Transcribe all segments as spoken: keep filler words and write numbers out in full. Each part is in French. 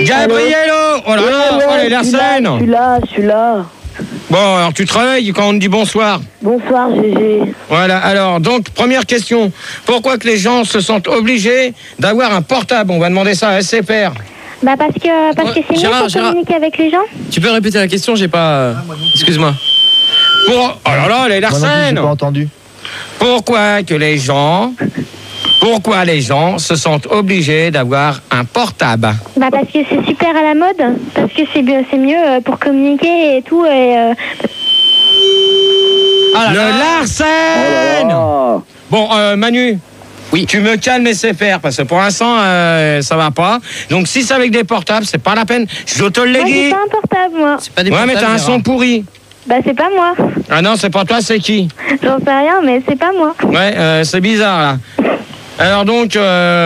Gabriello. Oh là là, ouais, oh, les Larsen. Je suis là, je suis là. Bon, alors tu te réveilles quand on te dit bonsoir. Bonsoir, Gégé. Voilà, alors, donc, première question. Pourquoi que les gens se sentent obligés d'avoir un portable? On va demander ça à S F R. Bah parce que parce que c'est Gérard, mieux pour Gérard. communiquer avec les gens. Tu peux répéter la question, j'ai pas... Excuse-moi. Pour... Oh là là, les Moi non plus, Larsen. j'ai pas entendu. Pourquoi que les gens... Pourquoi les gens se sentent obligés d'avoir un portable? Bah parce que c'est super à la mode, parce que c'est bien, c'est mieux euh, pour communiquer et tout. Et, euh... Ah là Le là. Larsen. Ah. Bon, euh, Manu. Oui. Tu me calmes S F R, parce que pour l'instant, euh, ça va pas. Donc, si c'est avec des portables, c'est pas la peine. Je te l'ai Moi j'ai dit. pas un portable moi. C'est pas des Ouais, mais portables, t'as un Gérard. son pourri. Bah c'est pas moi. Ah non, c'est pas toi, c'est qui? J'en sais rien, mais c'est pas moi. Ouais, euh, c'est bizarre, là. Alors donc,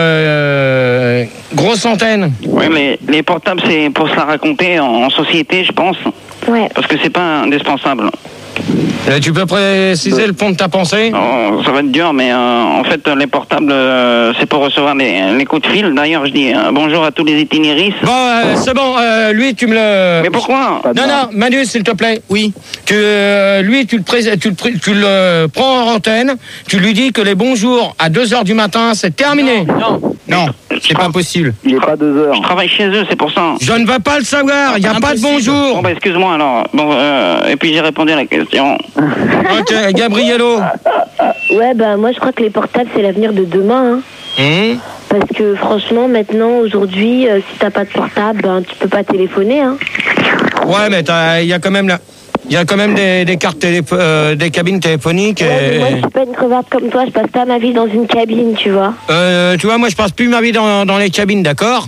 euh, grosse antenne. Oui, mais les portables, c'est pour se la raconter en, en société, je pense. Ouais. Parce que c'est pas indispensable. Euh, tu peux préciser le fond de ta pensée? Oh, ça va être dur, mais euh, en fait, les portables, euh, c'est pour recevoir les, les coups de fil. D'ailleurs, je dis euh, bonjour à tous les itinéristes. Bon, euh, c'est bon, euh, lui, tu me le... Mais pourquoi? Non, non, Manu, s'il te plaît. Oui. Tu, euh, lui, tu le, pré- tu, le pré- tu le prends en antenne, tu lui dis que les bonjours à deux heures du matin, c'est terminé. Non. Non, c'est pas possible. Il est pas deux heures. Je travaille chez eux, c'est pour ça. Je ne veux pas le savoir, il n'y a pas de Impossible. bonjour. Bon, bah, excuse-moi alors. Bon, euh, et puis j'ai répondu à la question. Ok, Gabriello. Ouais, bah moi je crois que les portables c'est l'avenir de demain. Hein. Hum. Parce que franchement, maintenant, aujourd'hui, euh, si t'as pas de portable, ben, tu peux pas téléphoner. Hein. Ouais, mais t'as- il y a quand même la... Il y a quand même des, des cartes télépho- euh, des cabines téléphoniques. Ouais, mais Et... moi je suis pas une crevarde comme toi, je passe pas ma vie dans une cabine, tu vois. Euh, tu vois, moi, je passe plus ma vie dans, dans les cabines, d'accord?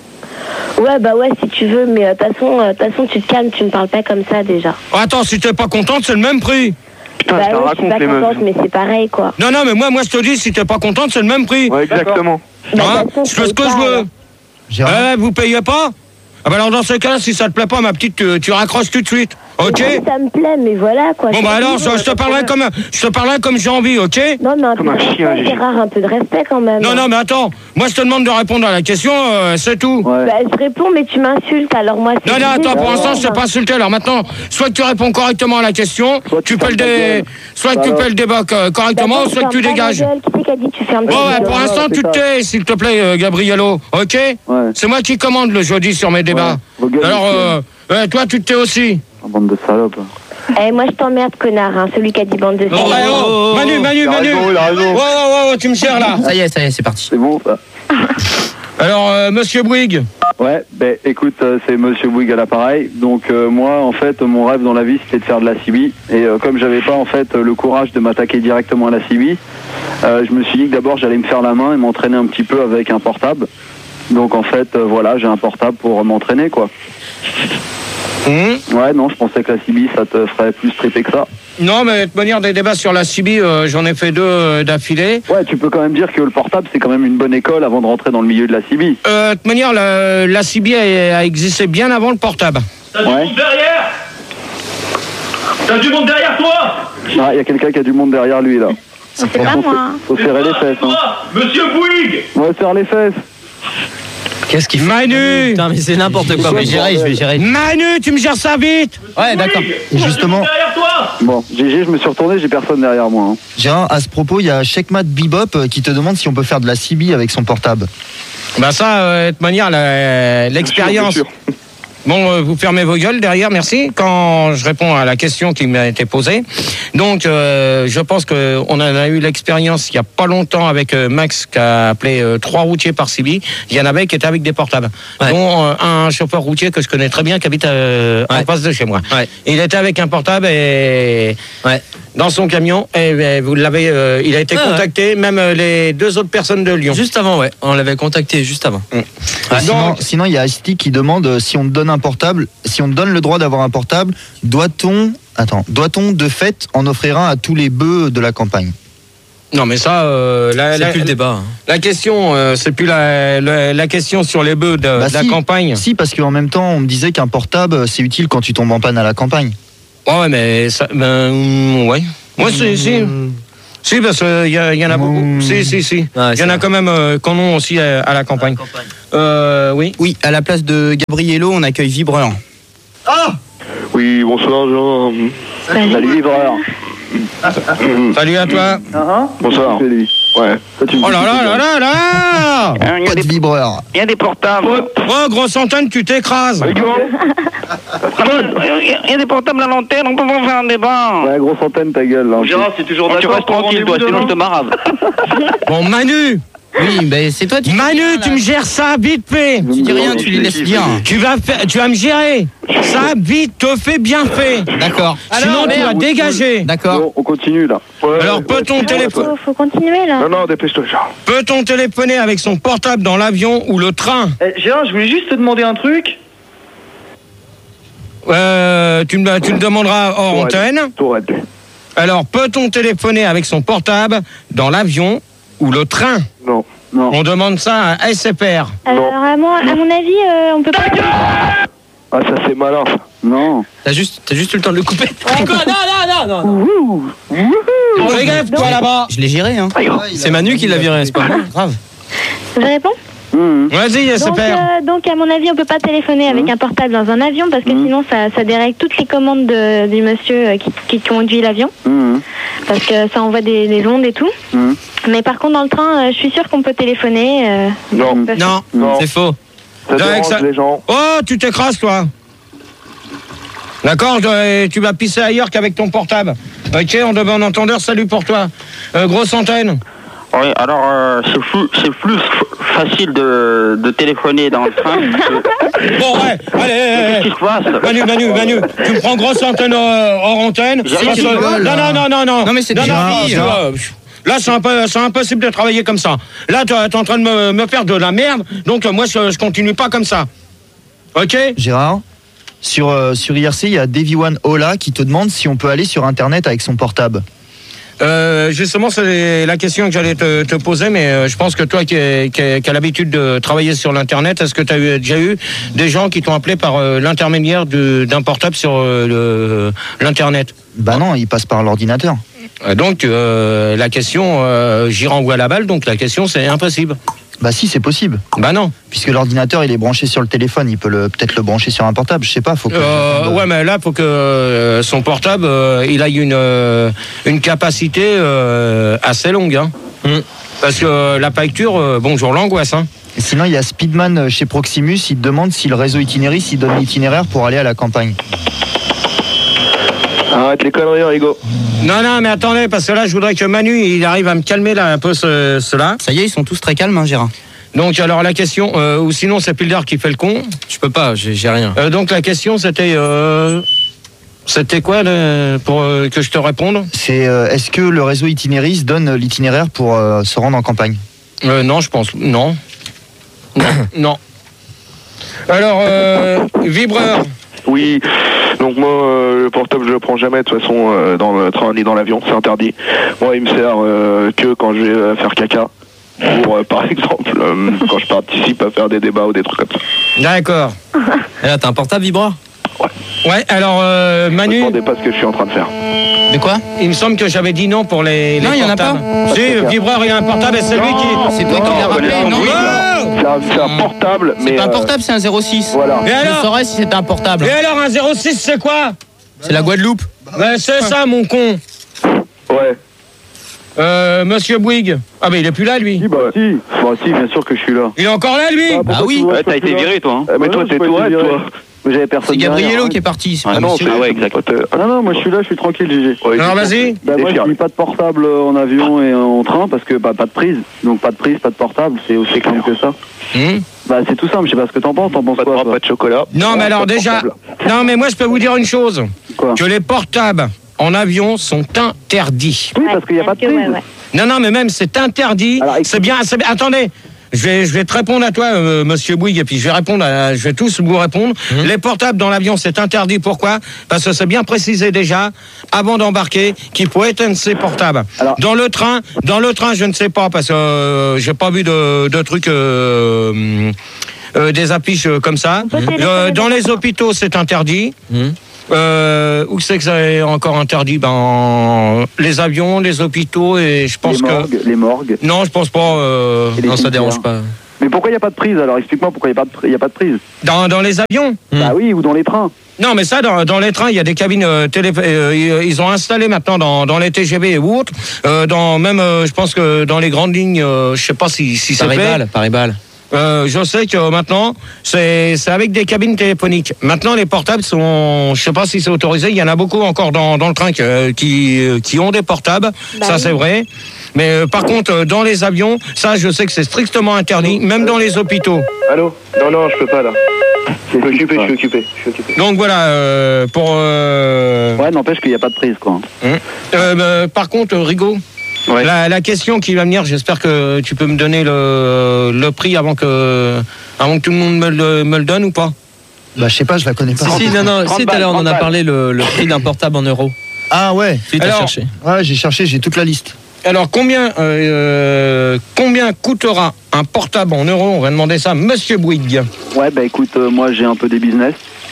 Ouais, bah ouais, si tu veux, mais de toute façon, euh, de toute façon, tu te calmes, tu me parles pas comme ça déjà. Oh, attends, si t'es pas contente, c'est le même prix. Putain, bah je te ouais, je suis raconte pas les meufs. contente, mais c'est pareil, quoi. Non, non, mais moi, moi, je te dis, si t'es pas contente, c'est le même prix. Ouais, exactement. Bah, Hein, de toute façon, je fais ce que paye je pas, veux. alors. Gérard, Ouais, vous payez pas? Ah bah alors dans ce cas-là, si ça te plaît pas, ma petite, tu, tu raccroches tout de suite, ok? Mais ça me plaît, mais voilà, quoi. Bon Je bah te alors, dis, je, euh, je te parlerai comme, je te parlerai comme j'ai envie, ok? Non, mais un peu Comme de un chien, respect, Gégé. Gérard, un peu de respect quand même. Non, non, mais attends, moi je te demande de répondre à la question, euh, c'est tout. Ouais. Bah, je réponds, mais tu m'insultes, alors moi, c'est... Non, non, attends, pour l'instant, je t'ai sais pas insulté. Alors maintenant, soit que tu réponds correctement à la question, Soit tu tu peux le fermes ta dé... gueule. soit que tu Alors. peux le débat co- correctement, soit que tu dégages. Qui c'est qui a dit que tu fermes ta Bon, ouais, gueule? pour l'instant, tu te tais, s'il te plaît, euh, Gabriello, ok? Ouais. C'est moi qui commande le jeudi sur mes débats. Ouais. Vos gueules, Alors, monsieur. euh, euh, toi, tu te tais aussi. Oh, bande de salopes. Eh, moi, je t'emmerde, connard, hein, celui qui a dit bande de Oh, salopes. ouais, oh, Manu, Manu, Il a Manu. raison, il a raison. Oh, oh, oh, tu me gères là. Ça y est, ça y est, c'est parti. C'est bon, ça. Alors, euh, monsieur Bouygues. Ouais, ben écoute, euh, c'est Monsieur Bouygues à l'appareil. Donc euh, moi, en fait, mon rêve dans la vie, c'était de faire de la C B. Et euh, comme j'avais pas en fait le courage de m'attaquer directement à la C B, euh, je me suis dit que d'abord j'allais me faire la main et m'entraîner un petit peu avec un portable. Donc en fait, euh, voilà, j'ai un portable pour m'entraîner, quoi. Hum. Ouais, non, je pensais que la C B, ça te ferait plus triper que ça. Non, mais de manière des débats sur la C B, euh, j'en ai fait deux euh, d'affilée. Ouais, tu peux quand même dire que le portable, c'est quand même une bonne école avant de rentrer dans le milieu de la C B. Euh, de manière, la, la C B a, a existé bien avant le portable. T'as du Ouais. monde derrière T'as du monde derrière toi Ah, il y a quelqu'un qui a du monde derrière lui, là. C'est pas Faut, moi. faut C'est serrer les toi, fesses, c'est hein. toi, Monsieur Bouygues Ouais, serre les fesses. Qu'est-ce qu'il fait? Manu. Putain, mais c'est n'importe quoi. C'est Mais quoi, gérer, je vais bordel gérer. Manu, tu me gères ça vite. Ouais, d'accord. Bouygues, Et t'as justement- du monde derrière toi Bon, G G, je me suis retourné, j'ai personne derrière moi. Hein. Gérard, à ce propos, il y a Checkmat Bebop euh, qui te demande si on peut faire de la C B avec son portable. Bah ça, euh, de manière, la- l'expérience. Bien sûr, bien sûr. Bon, euh, vous fermez vos gueules derrière, merci. Quand je réponds à la question qui m'a été posée. Donc, euh, je pense qu'on en a eu l'expérience il n'y a pas longtemps avec euh, Max qui a appelé euh, trois routiers par C B. Il y en avait qui étaient avec des portables. Ouais. Dont euh, un chauffeur routier que je connais très bien qui habite euh, en Ouais. face de chez moi. Ouais. Il était avec un portable et Ouais. dans son camion et, et vous l'avez, euh, il a été Ah ouais. contacté, même euh, les deux autres personnes de Lyon. Juste avant, ouais. On l'avait contacté juste avant. Mm. Et sinon, Donc- sinon, il y a Asti qui demande euh, si on te donne un portable, si on te donne le droit d'avoir un portable, doit-on, attends, doit-on de fait en offrir un à tous les bœufs de la campagne? Non, mais ça, euh, la, C'est la- plus le débat. hein. la question, euh, c'est plus la, la, la question sur les bœufs de, Bah de la si. campagne. Si, parce qu'en même temps, on me disait qu'un portable, c'est utile quand tu tombes en panne à la campagne. Ouais, mais ça, ben, ouais. Moi, c'est, si. Si, parce qu'il y, y en a beaucoup. Mmh. Si, si, si. Ouais, Il y en a quand même euh, qu'on ont aussi à, à la campagne. Euh, oui. Oui, à la place de Gabriello, on accueille Vibreur. Oui, bonsoir Jean. Salut, livreur. Salut à toi. Bonsoir. Ouais. Oh là là là là là Il y, Pas a de des- vibreur. il y a des portables. Oh, grosse antenne, tu t'écrases. Il y a des portables à l'antenne, on peut pas faire un débat. Ouais, grosse antenne, ta gueule. Là. Gérard, c'est toujours Oh, tu d'accord restes pour tranquille, toi, rendez-vous sinon je te demain marave. Bon, Manu, Oui, ben c'est toi, tu dis Manu, rien, tu là. me gères ça vite fait. Tu dis rien, tu les laisses dire. Tu vas, faire, tu vas me gérer. Ça, vite, te fait bien fait. D'accord. Sinon, tu vas dégager. D'accord. Bon, on continue là. Alors, peut-on téléphone- Faut, faut continuer là. Non, non, dépêche-toi, Jean. peut-on téléphoner avec son portable dans l'avion ou le train? Eh, Gérard, je voulais juste te demander un truc. euh, tu, me, tu me demanderas hors Tourelle. antenne. Tourelle. Alors, peut-on téléphoner avec son portable dans l'avion ou le train? Non. Non. On demande ça à S F R. Alors à mon, à mon avis, euh, on peut pas. Ah, ça c'est malin, ça. Non. T'as juste, t'as juste eu le temps de le couper. Quoi? Non, non, non, non. Fais gaffe, toi là-bas. Je l'ai géré, hein. C'est Manu qui l'a viré, c'est pas moi. Grave. Je réponds. Mmh. Vas-y, S Donc, F R. euh, donc à mon avis, on peut pas téléphoner avec un portable dans un avion parce que sinon ça, ça dérègle toutes les commandes de- du monsieur euh, qui, qui conduit l'avion Mmh. parce que ça envoie des, des ondes et tout. Mmh. Mais par contre dans le train, euh, je suis sûre qu'on peut téléphoner. euh, Non. parce- Non, Non. C'est faux. Ça Avec dérange ça- les gens. Oh, tu t'écrases, toi. D'accord, je- tu vas pisser ailleurs qu'avec ton portable. Ok, on demande un entendeur, salut pour toi. Euh, grosse antenne. Oui, alors euh, c'est plus, c'est plus f- facile de, de téléphoner dans le train. que- Bon, ouais, allez, allez, Qu'est-ce qui se passe? Manu, Manu, Manu, tu me prends grosse antenne euh, hors antenne. J'ai rien Parce dit, que- rigole, non, non, non, non, non. Non, mais c'est non, déjà non, dit, tu hein. vois, là, c'est un peu, c'est impossible de travailler comme ça. Là, tu es en train de me, me faire de la merde, donc euh, moi, je, je continue pas comme ça. Ok? Gérard, sur, euh, sur I R C, il y a Davy One Ola qui te demande si on peut aller sur Internet avec son portable. Euh, justement, c'est la question que j'allais te, te poser, mais euh, je pense que toi qui, qui, qui as l'habitude de travailler sur l'Internet, est-ce que tu as eu, déjà eu des gens qui t'ont appelé par euh, l'intermédiaire de- d'un portable sur euh, le- l'Internet? Bah non, il passe par l'ordinateur. Euh, Donc, euh, la question, euh, j'y renvoie la balle, donc la question, c'est impossible. Bah si, c'est possible. Bah non. Puisque l'ordinateur, il est branché sur le téléphone, il peut le- peut-être le brancher sur un portable, je sais pas. Faut que... Euh, ouais, mais là, faut que euh, son portable, euh, il a une, euh, une capacité euh, assez longue. Hein. Mm. Parce que euh, la facture, euh, bonjour l'angoisse. Hein. Et sinon, il y a Speedman euh, chez Proximus, il te demande si le réseau Itinéris, il donne l'itinéraire pour aller à la campagne. Arrête les conneries, Rigo. Non, non, mais attendez, parce que là, je voudrais que Manu, il arrive à me calmer là un peu ce, cela. Ça y est, ils sont tous très calmes, hein, Gérard. Donc, alors la question, euh, ou sinon c'est Pilder qui fait le con. Je peux pas, j'ai j'ai rien. Euh, donc la question, c'était, euh, c'était quoi le- pour euh, que je te réponde? C'est euh, est-ce que le réseau Itinéris donne l'itinéraire pour euh, se rendre en campagne? Euh, non, je pense, non, non, non. Alors, euh, vibreur. Oui. Donc moi, euh, le portable, je le prends jamais de toute façon euh, dans le train ni dans l'avion, c'est interdit. Moi, il me sert euh, que quand je vais euh, faire caca. Pour, euh, par exemple, euh, quand je participe à faire des débats ou des trucs comme ça. D'accord. Et là, t'as un portable vibreur? Ouais, alors euh, Ne me Manu, demandez pas ce que je suis en train de faire. De quoi? il me semble que j'avais dit non pour les, les Non, il y en a portables. Si, vibreur, il a un portable et c'est lui qui... C'est toi qui l'as rappelé, non? Oui. C'est un, c'est un portable, mais... C'est pas un euh, portable, c'est un zéro six. Voilà. Et Je alors saurais si c'était un portable. Et alors, un zéro six, c'est quoi? C'est la Guadeloupe. Ben, c'est ça, mon con. Ouais. Euh, Monsieur Bouygues. Ah, ben, il est plus là, lui. Si, bah si. Bah si, bien sûr que je suis là. Il est encore là, lui. Bah oui. Ouais, t'as été viré, toi. Hein. Euh, mais toi, Ouais, t'es j'ai pas été Tourette, viré. toi. Mais j'avais personne C'est derrière, Gabriello hein. qui est parti. c'est Ah pas non, monsieur. c'est... Ah ouais, exact. toi, t'es- Ah non, non, moi je suis là, je suis tranquille, G G. Ouais, Alors, c'est- vas-y. Bah Et moi fier. je dis pas de portable en avion et en train parce que bah, pas de prise. Donc pas de prise, pas de portable, c'est aussi simple que ça. Hmm. Bah c'est tout simple, je sais pas ce que t'en penses, t'en penses Pas de quoi bras, toi pas de chocolat. Non, mais alors, Pas de déjà... portable. Non, mais moi, je peux vous dire une chose. Quoi Que les portables en avion sont interdits. Oui, parce qu'il y a pas de Ouais, prise. ouais. Non, non, mais même, c'est interdit. Alors, écoute- C'est bien, c'est bien. Attendez. Je vais, je vais te répondre à toi, euh, Monsieur Bouygues, et puis je vais répondre à, je vais tous vous répondre. Les portables dans l'avion, c'est interdit. Pourquoi? Parce que c'est bien précisé déjà, avant d'embarquer, qu'il faut éteindre ses portables. Alors- Dans le train, dans le train, je ne sais pas, parce que euh, j'ai pas vu de, de trucs, euh, euh, des affiches euh, comme ça. peut téléphoner Euh, dans dans les hôpitaux, c'est interdit. Hmm. Euh, où c'est que ça est encore interdit? Ben, les avions, les hôpitaux et je pense les morgues, que... Les morgues. Non, je pense pas. Euh... Non, ça dérange pas. Mais pourquoi il n'y a pas de prise alors? Explique-moi pourquoi il n'y a, a pas de prise. Dans, dans les avions? Bah oui, ou dans les trains. Non, mais ça, dans, dans les trains, il y a des cabines euh, télé... Euh, ils ont installé maintenant dans, dans les T G V ou autres. Euh, dans, même, euh, je pense que dans les grandes lignes, euh, je sais pas si, si c'est fait. Paris-Bâle. Euh, je sais que maintenant, c'est c'est avec des cabines téléphoniques. Maintenant, les portables sont, je sais pas si c'est autorisé. Il y en a beaucoup encore dans, dans le train que, qui, qui ont des portables. Bah ça, oui. c'est vrai. Mais euh, par contre, euh, dans les avions, ça, je sais que c'est strictement interdit, même dans les hôpitaux. Allô? Non, non, je peux pas là. Je suis occupé, je suis occupé, je suis occupé. Donc voilà, euh, pour... Euh... Ouais, n'empêche qu'il n'y a pas de prise, quoi. Hum. Euh, bah, par contre, Rigaud, Ouais. la, la question qui va venir, j'espère que tu peux me donner le, le prix avant que, avant que tout le monde me le, me le donne ou pas? Bah, je sais pas, je la connais pas. Si, si, non, non, si, tout à l'heure, on en a parlé, le, le prix d'un portable en euros. Ah ouais. Si, t'as Alors, cherché. Ouais, j'ai cherché, j'ai toute la liste. Alors, combien, euh, combien coûtera un portable en euros? On va demander ça à Monsieur Bouygues. Ouais, bah écoute, euh, moi j'ai un peu des business.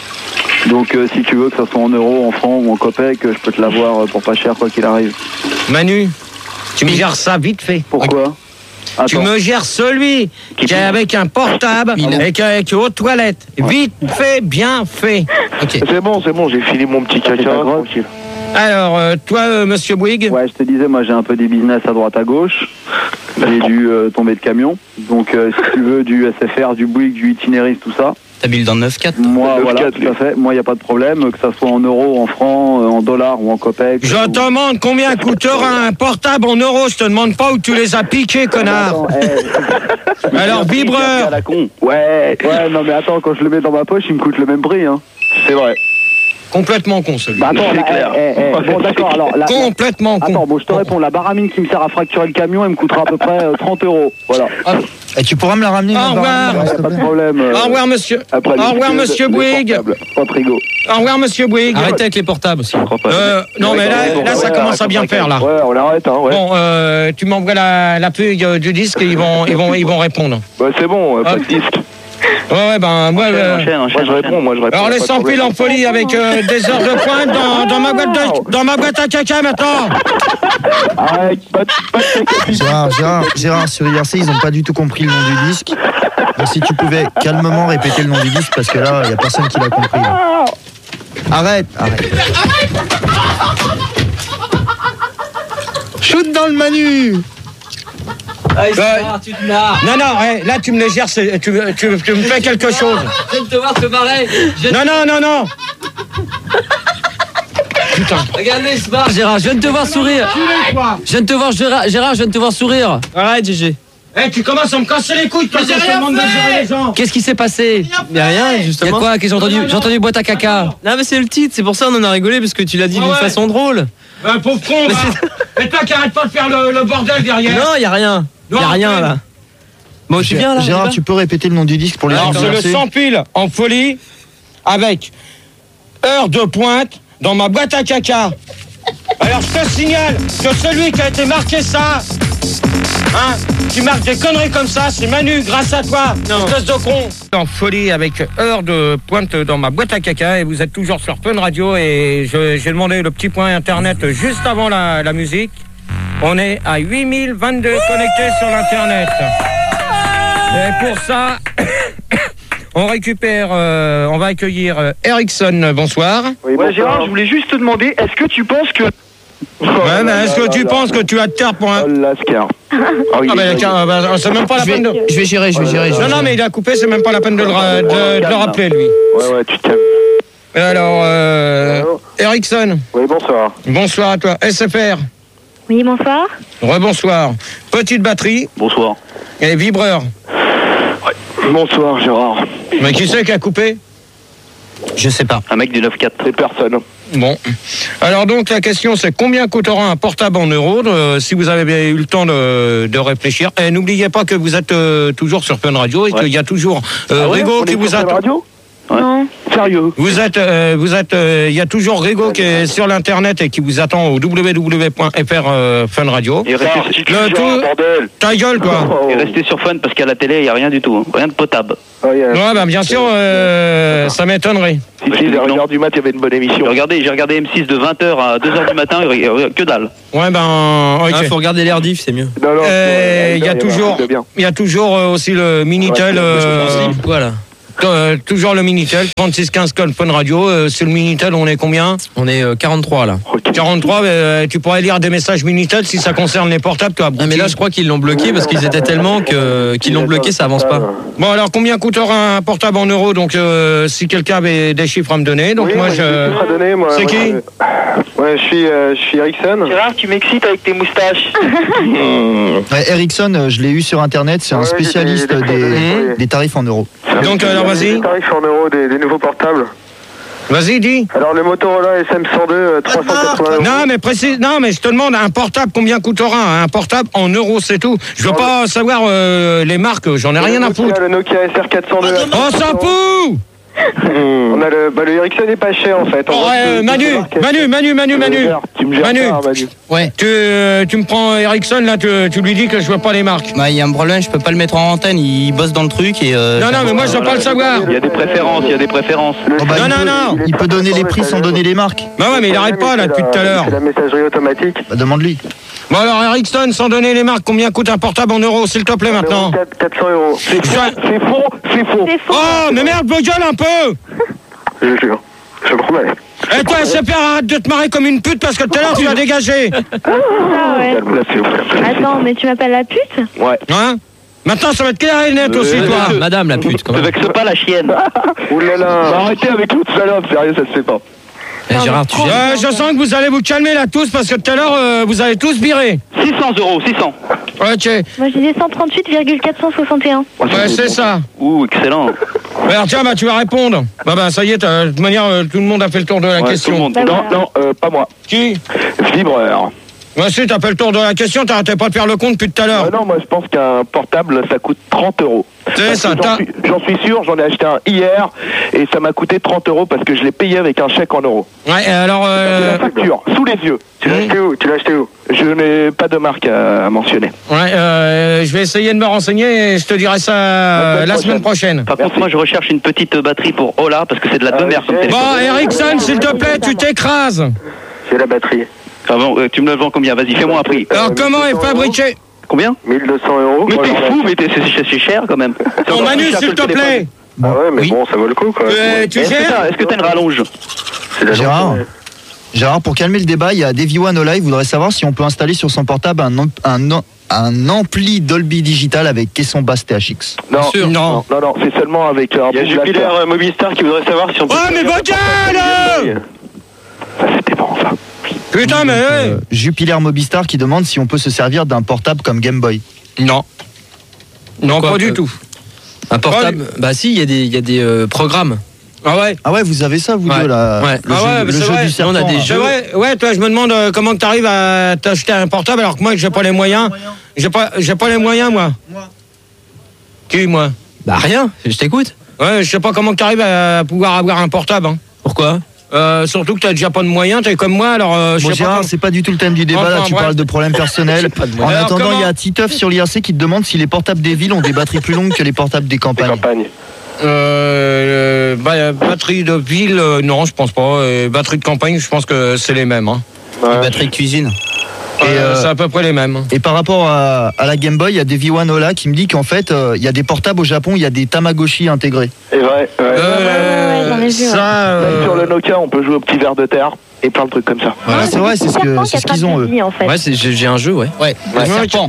Donc euh, si tu veux que ça soit en euros, en francs ou en copecs, je peux te l'avoir euh, pour pas cher quoi qu'il arrive. Manu, tu me gères ça vite fait. Pourquoi? Tu Attends. me gères celui qui est avec un portable et qui est aux toilettes. Vite fait, bien fait. Ok. C'est bon, c'est bon, j'ai fini mon petit caca. C'est pas grave. Tranquille. Alors, euh, toi, euh, Monsieur Bouygues, Ouais, je te disais, moi j'ai un peu des business à droite à gauche. J'ai dû euh, tomber de camion. Donc euh, si tu veux du S F R, du Bouygues, du Itinéris, tout ça. T'habites dans le neuf quatre. Moi, neuf voilà, quatre, tout à fait. Moi, il n'y a pas de problème, que ça soit en euros, en francs, euh, en dollars ou en copecs. je te demande combien coûtera un portable en euros. Je te demande pas où tu les as piqués, connard. Attends, eh, Alors, vibreur. à la con. Ouais, ouais, non mais attends, quand je le mets dans ma poche, il me coûte le même prix, hein. C'est vrai. Complètement con, celui. Bah attends, C'est là, clair. eh, eh, eh, bon d'accord, alors la, Complètement con. Attends, bon, je te réponds, la baramine qui me sert à fracturer le camion, elle me coûtera à peu près euh, trente euros. Voilà. Et tu pourras me la ramener? Au ma revoir. baramine, Ouais, s'il te pas de plaît problème. euh, Au revoir, monsieur. après, Au les- revoir, les- monsieur les Bouygues. portables. Pas de frigo. Au revoir, Monsieur Bouygues. Arrêtez avec les portables aussi. Euh, non, mais là, là, ça commence à bien faire, là. Ouais, on l'arrête, hein, ouais. Bon, euh, tu m'envoies la, la feuille euh, du disque et ils vont, ils vont, ils vont répondre. Bah, c'est bon, euh, pas Ah. de disque. Ouais, ouais, ben, moi, euh, Enchaîne, Moi, enchaîne, je réponds, moi, je réponds. alors les pas de sans problème. pile en folie avec euh, des heures de pointe dans, dans ma boîte de, dans ma boîte à caca maintenant. Arrête, pas de, pas de Gérard, Gérard, Gérard, sur I R C, ils n'ont pas du tout compris le nom du disque. Donc si tu pouvais calmement répéter le nom du disque, parce que là, il n'y a personne qui l'a compris. là. Arrête, arrête. Shoot dans le Manu. Ah, Euh, tu te marres. Non, non, ouais, là tu me les gères, c'est- tu, tu, tu me fais quelque chose. Je viens de te voir te marrer. Je- Non, non, non, non. Putain. Regardez, il se marre, Gérard. Je viens de te voir sourire. Je viens de te voir, Gérard, Gérard, je viens de te voir sourire. Arrête, G G. Eh, tu commences à me casser les couilles quand je te demande de gérer les gens. Qu'est-ce qui s'est passé? Il y a rien, Il y a justement. quoi? Qu'est-ce que j'ai entendu? J'ai entendu boîte à caca. Non, mais c'est le titre, c'est pour ça on en a rigolé, parce que tu l'as dit Ouais, d'une ouais. façon drôle. Un pauvre con, Mais va. Et toi qui arrête pas de faire le, le bordel derrière. Non, il y a rien. Il y a Non, rien mais- là. Bon, tu viens là? Gérard, on y va tu peux répéter le nom du disque pour les gens Alors qui c'est ont le lancé sans pile en folie avec heure de pointe dans ma boîte à caca. Alors je te signale que celui qui a été marqué ça, hein, qui marque des conneries comme ça, c'est Manu, grâce à toi, espèce de con. En folie avec heure de pointe dans ma boîte à caca et vous êtes toujours sur Fun Radio et je- j'ai demandé le petit point internet juste avant la, la musique. On est à huit mille vingt-deux connectés sur l'internet. Et pour ça, on récupère, euh, on va accueillir euh, Ericsson. Bonsoir. Oui, Ouais, bon, Gérard, ça je voulais juste te demander, est-ce que tu penses que... Ouais, mais est-ce que tu penses que tu as de terre pour un... Oh, Lascar. Ah oui, Ah, mais tiens, bah, c'est même pas la Je peine de... vais, je vais gérer, je vais gérer. je vais Non, non, gérer. mais il a coupé, c'est même pas la peine de le, ra- de- de le rappeler, lui. Ouais, ouais, tu t'aimes. Et alors, euh, Ericsson, Oui, bonsoir. bonsoir à toi. S F R, Oui, bonsoir. rebonsoir. Petite batterie Bonsoir. et vibreur. Bonsoir, Gérard. Mais qui c'est qui a coupé? Je sais pas. Un mec du neuf quatre. C'est personne. Bon. Alors donc la question c'est combien coûtera un portable en euros euh, si vous avez bien eu le temps de, de réfléchir. Et n'oubliez pas que vous êtes euh, toujours sur Fun Radio et Ouais. qu'il y a toujours euh, Ah ouais, Rigaud on qui est vous sur Fun attend. Radio Ouais. Non. Sérieux? Vous êtes, euh, vous êtes, euh, il y a toujours Rigaud qui est sur l'internet et qui vous attend au w w w point f r euh, Fun Radio. Et restez, Ah, si tu Le le tout- bordel. Ta gueule toi. et restez sur Fun parce qu'à la télé, il n'y a rien du tout. hein. Rien de potable. Oh, yeah. Ouais, bah, bien sûr, euh, ça m'étonnerait. Si, si, vers une heure du mat, il y avait une bonne émission. Regardez, j'ai regardé M six de vingt heures à deux heures du matin, que dalle. Ouais, ben, ok. Il faut regarder l'air diff, c'est mieux. Non, non, Euh, Il y a toujours, il y a toujours euh, aussi le Minitel. euh, Voilà. euh, toujours le Minitel. trente-six quinze Colphone Radio. Euh, sur le Minitel, on est combien? On est euh, quarante-trois là. quarante-trois. Euh, tu pourrais lire des messages Minitel si ça concerne les portables, toi. Ah, mais là, je crois qu'ils l'ont bloqué parce qu'ils étaient tellement que qu'ils l'ont bloqué, ça avance pas. Bon, alors combien coûtera un portable en euros? Donc, euh, si quelqu'un avait des chiffres à me donner. Donc, Oui, moi, moi, je. j'ai des chiffres à donner, moi. C'est Moi, qui? je- Ouais, je suis, euh, je suis Ericsson. Gérard, tu m'excites avec tes moustaches. Ouais, Ericsson, euh, je l'ai eu sur internet, c'est un Ouais, spécialiste j'ai des- des des, prix, des tarifs en euros. Donc, alors, vas-y. Les tarifs en euros des, des nouveaux portables. Vas-y, dis. Alors, le Motorola S M cent deux, euh, trois cent quatre-vingts euros. Non, mais précise. Non, mais je te demande un portable, combien coûtera un portable en euros, c'est tout. Je veux pas savoir euh, les marques, j'en ai rien à foutre. Le Nokia S R quatre cent deux. On s'en fout. On a le, bah, le Ericsson est pas cher en fait. Oh, ouais, Manu, Manu, Manu, Manu, Manu. Tu me gères Manu. pas, Manu. Ouais. Tu, euh, tu me prends Ericsson, là, tu, tu lui dis que je veux pas les marques. Bah, il y a un problème, je peux pas le mettre en antenne, il bosse dans le truc et. Euh, Non, non, mais moi, je veux pas le savoir. Il y a des préférences, il y a des préférences. Oh, bah, Non, il non, peut, non. Il peut donner les prix sans donner les marques. Bah ouais, mais il arrête pas, là, depuis tout à l'heure. C'est la messagerie automatique. Bah, demande-lui. Bon, alors, Ericsson, sans donner les marques, combien coûte un portable en euros, s'il te plaît, maintenant? quatre cents euros. C'est faux, c'est faux, c'est faux. C'est faux. Oh, mais merde, vos gueules un peu. Je jure, je promets. Et toi, S P R, arrête de te marrer comme une pute parce que tout à l'heure, tu as dégagé. Ah ouais. Là, c'est- Attends, mais tu m'appelles la pute? Ouais. Hein? Maintenant, ça va être clair et net aussi, Euh, toi. euh, Madame la pute, quand Ne même. vexe pas la chienne. Ouh là là. Bah, arrêtez avec l'autre salope, sérieux, ça se fait pas. Eh, Gérard, tu gères. Ouais, je sens que vous allez vous calmer là tous parce que tout à l'heure, euh, vous allez tous virer. six cents euros, six cents. Ok. Moi, je disais cent trente-huit virgule quatre cent soixante et un. Ouais, c'est ça. Ouh, excellent. Ouais, alors tiens, bah, tu vas répondre. Bah, bah, ça y est, t'as- de toute manière, euh, tout le monde a fait le tour de la Ouais, tout question. le monde. Bah, Non, voilà. non, euh, pas moi. Qui? Vibreur. Moi aussi, t'as fait le tour de la question, t'arrêtais pas de faire le compte depuis tout à l'heure. Euh, non, moi je pense qu'un portable ça coûte trente euros. C'est Parce ça, que t'as- J'en suis, j'en suis sûr, j'en ai acheté un hier et ça m'a coûté trente euros parce que je l'ai payé avec un chèque en euros. Ouais, et alors, J'ai euh, la facture, sous les yeux. Tu l'as acheté où? Tu l'as acheté où? Je n'ai pas de marque à, à mentionner. ouais, euh, je vais essayer de me renseigner et je te dirai ça euh, la semaine prochaine. Par contre, moi, je recherche une petite batterie pour Ola parce que c'est de la Ah, demeure comme j'ai- téléphone. Bon, Ericsson, s'il te plaît, tu t'écrases. J'ai la batterie. Ah bon, euh, tu me le vends combien? Vas-y, fais-moi un prix. Alors, Euh, comment est mille deux cents fabriqué? Combien? mille deux cents euros. Mais Oh, t'es alors là. fou, mais t'es- c'est c'est cher quand même. C'est Bon, encore Manu, plus cher que s'il le te téléphone. plaît. Ah ouais, mais Oui. bon, ça vaut le coup quoi. Euh, tu Est-ce que gères? t'as est-ce que t'as une rallonge? C'est la Gérard journée. Gérard, pour calmer le débat, il y a Davy One Olive voudrait savoir si on peut installer sur son portable un, am- un, am- un ampli Dolby Digital avec caisson basse T H X. Non, sûr. non, non, non, c'est seulement avec un Il y a bon Jupiler blaster. euh, Mobistar qui voudrait savoir si on peut. Oh, mais vos gueules! Ça c'était bon ça. Putain, mais... Euh, Jupiler Mobistar qui demande si on peut se servir d'un portable comme Game Boy. Non. Non, Quoi, pas du euh, tout. Un portable. Bah, si, il y a des, il y a des euh, programmes. Ah ouais? Ah ouais, vous avez ça, vous Ouais. deux, là. Ouais. Le Ah jeu, ouais, le mais c'est jeu vrai. du serpent. On a des là. C'est vrai, ouais, toi, je me demande euh, comment tu arrives à t'acheter un portable alors que moi, j'ai pas les moyens. J'ai pas, j'ai pas les moyens, moi. Qui, moi? Bah, rien, je t'écoute. Ouais, je sais pas comment tu arrives à pouvoir avoir un portable. Hein. Pourquoi? Euh, surtout que t'as déjà pas de moyens, t'es comme moi, alors euh, je Bon, sais pas. Gérard, comment- c'est pas du tout le thème du débat, Enfin, là, tu bref. parles de problèmes personnels. J'ai pas de En moyens. Alors, attendant, comment- il y a Titeuf sur l'I R C qui te demande si les portables des villes ont des batteries plus longues que les portables des Des campagnes. campagnes. Euh, bah, batterie de ville, euh, non, je pense pas. Et batterie de campagne, je pense que c'est les mêmes. Hein. Ouais. Batterie de cuisine. Et, Euh, euh, c'est à peu près les mêmes. Et par rapport à, à la Game Boy, il y a Davy One Ola qui me dit qu'en fait, euh, il y a des portables au Japon, il y a des Tamagotchi intégrés. C'est vrai. Ouais. Euh, ouais, j'en ai vu, ça, ouais. euh, Même sur le Nokia, on peut jouer au petit ver de terre et plein de trucs comme ça. Voilà, c'est vrai, c'est ce que- c'est ce qu'ils ont, eux. En fait. Ouais, c'est- j'ai j'ai un jeu, ouais. ouais. Ouais, Ouais, serpent.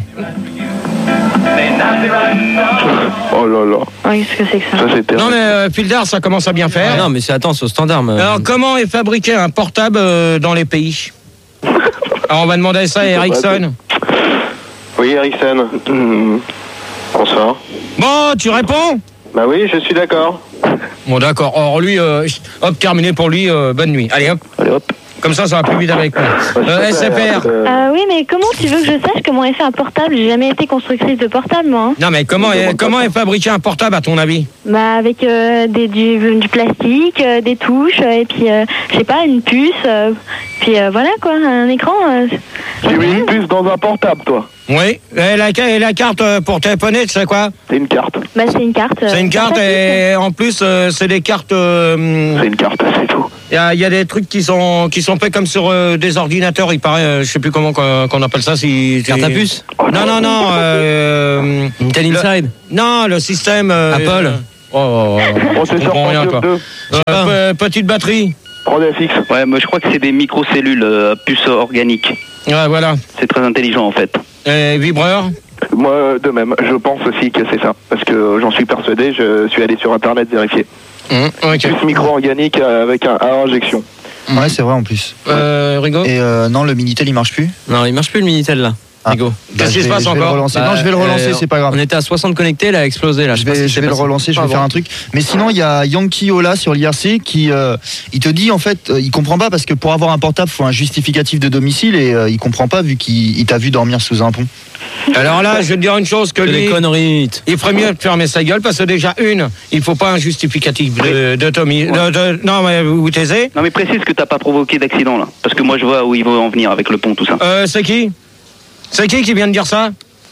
Oh là là, Ouais, qu'est-ce que c'est que ça? ça c'était. Non mais euh, Pildar, ça commence à bien faire. Ah non, mais c'est attends, c'est au standard. mais- Alors comment est fabriqué un portable euh, dans les pays? Alors on va demander ça à Ericsson. Oui, Ericsson. Mmh. Bonsoir. Bon, tu réponds? Bah oui, je suis d'accord. Bon d'accord. Or lui, euh, hop, terminé pour lui. euh, bonne nuit. Allez hop. Allez hop. Comme ça, ça va plus vite avec moi. Euh, S F R. Euh, oui, mais comment tu veux que je sache comment est fait un portable? J'ai jamais été constructrice de portable, moi. Hein. Non, mais comment est, comment est fabriqué un portable, à ton avis? Bah, avec euh, des, du, du plastique, euh, des touches, euh, et puis, euh, je sais pas, une puce, euh, puis euh, voilà, quoi, un écran. Euh, J'ai mis une puce dans un portable, toi. Oui, et la, et la carte pour téléphoner, tu sais quoi? C'est une carte. Bah, c'est une carte. Euh, c'est une carte, et en plus, euh, c'est des cartes... Euh, c'est une carte, c'est tout. Il y, y a des trucs qui sont qui sont faits comme sur euh, des ordinateurs, il paraît, euh, je sais plus comment qu'on, qu'on appelle ça. Si, carte à puce? Non, non, non. Euh, Intel Inside? Non, le système... Euh, Apple? Oh, oh, oh, je comprends rien, quoi. Euh, petite batterie. trois D F X. Ouais, moi je crois que c'est des microcellules euh, à puce organique. Ouais, voilà. C'est très intelligent en fait. Et vibreur? Moi, de même, je pense aussi que c'est ça. Parce que j'en suis persuadé, je suis allé sur Internet vérifier. Mmh, okay. Puce micro-organique avec un à injection. Ouais, c'est vrai en plus. Euh, Rigo? Et euh, non, le Minitel il marche plus? Non, il marche plus le Minitel là. Ah. Rigo. Qu'est-ce qui se passe encore? Bah, non, je vais le relancer, euh, c'est pas grave. On était à soixante connectés, là, a explosé là. Je, Je, vais, sais pas si je vais le passé. relancer, je vais Ah, faire bon. un truc. Mais sinon, il y a Yankee Ola sur l'I R C qui euh, il te dit en fait, euh, il comprend pas parce que pour avoir un portable, il faut un justificatif de domicile et euh, il comprend pas vu qu'il il t'a vu dormir sous un pont. Alors là, je vais te dire une chose que C'est lui, des conneries. il ferait mieux de fermer sa gueule parce que déjà une, il faut pas un justificatif de, de Tommy. De, de, non, mais vous vous taisez. Non mais précise que t'as pas provoqué d'accident là. Parce que moi je vois où il veut en venir avec le pont, tout ça. Euh, c'est qui? C'est qui qui vient de dire ça?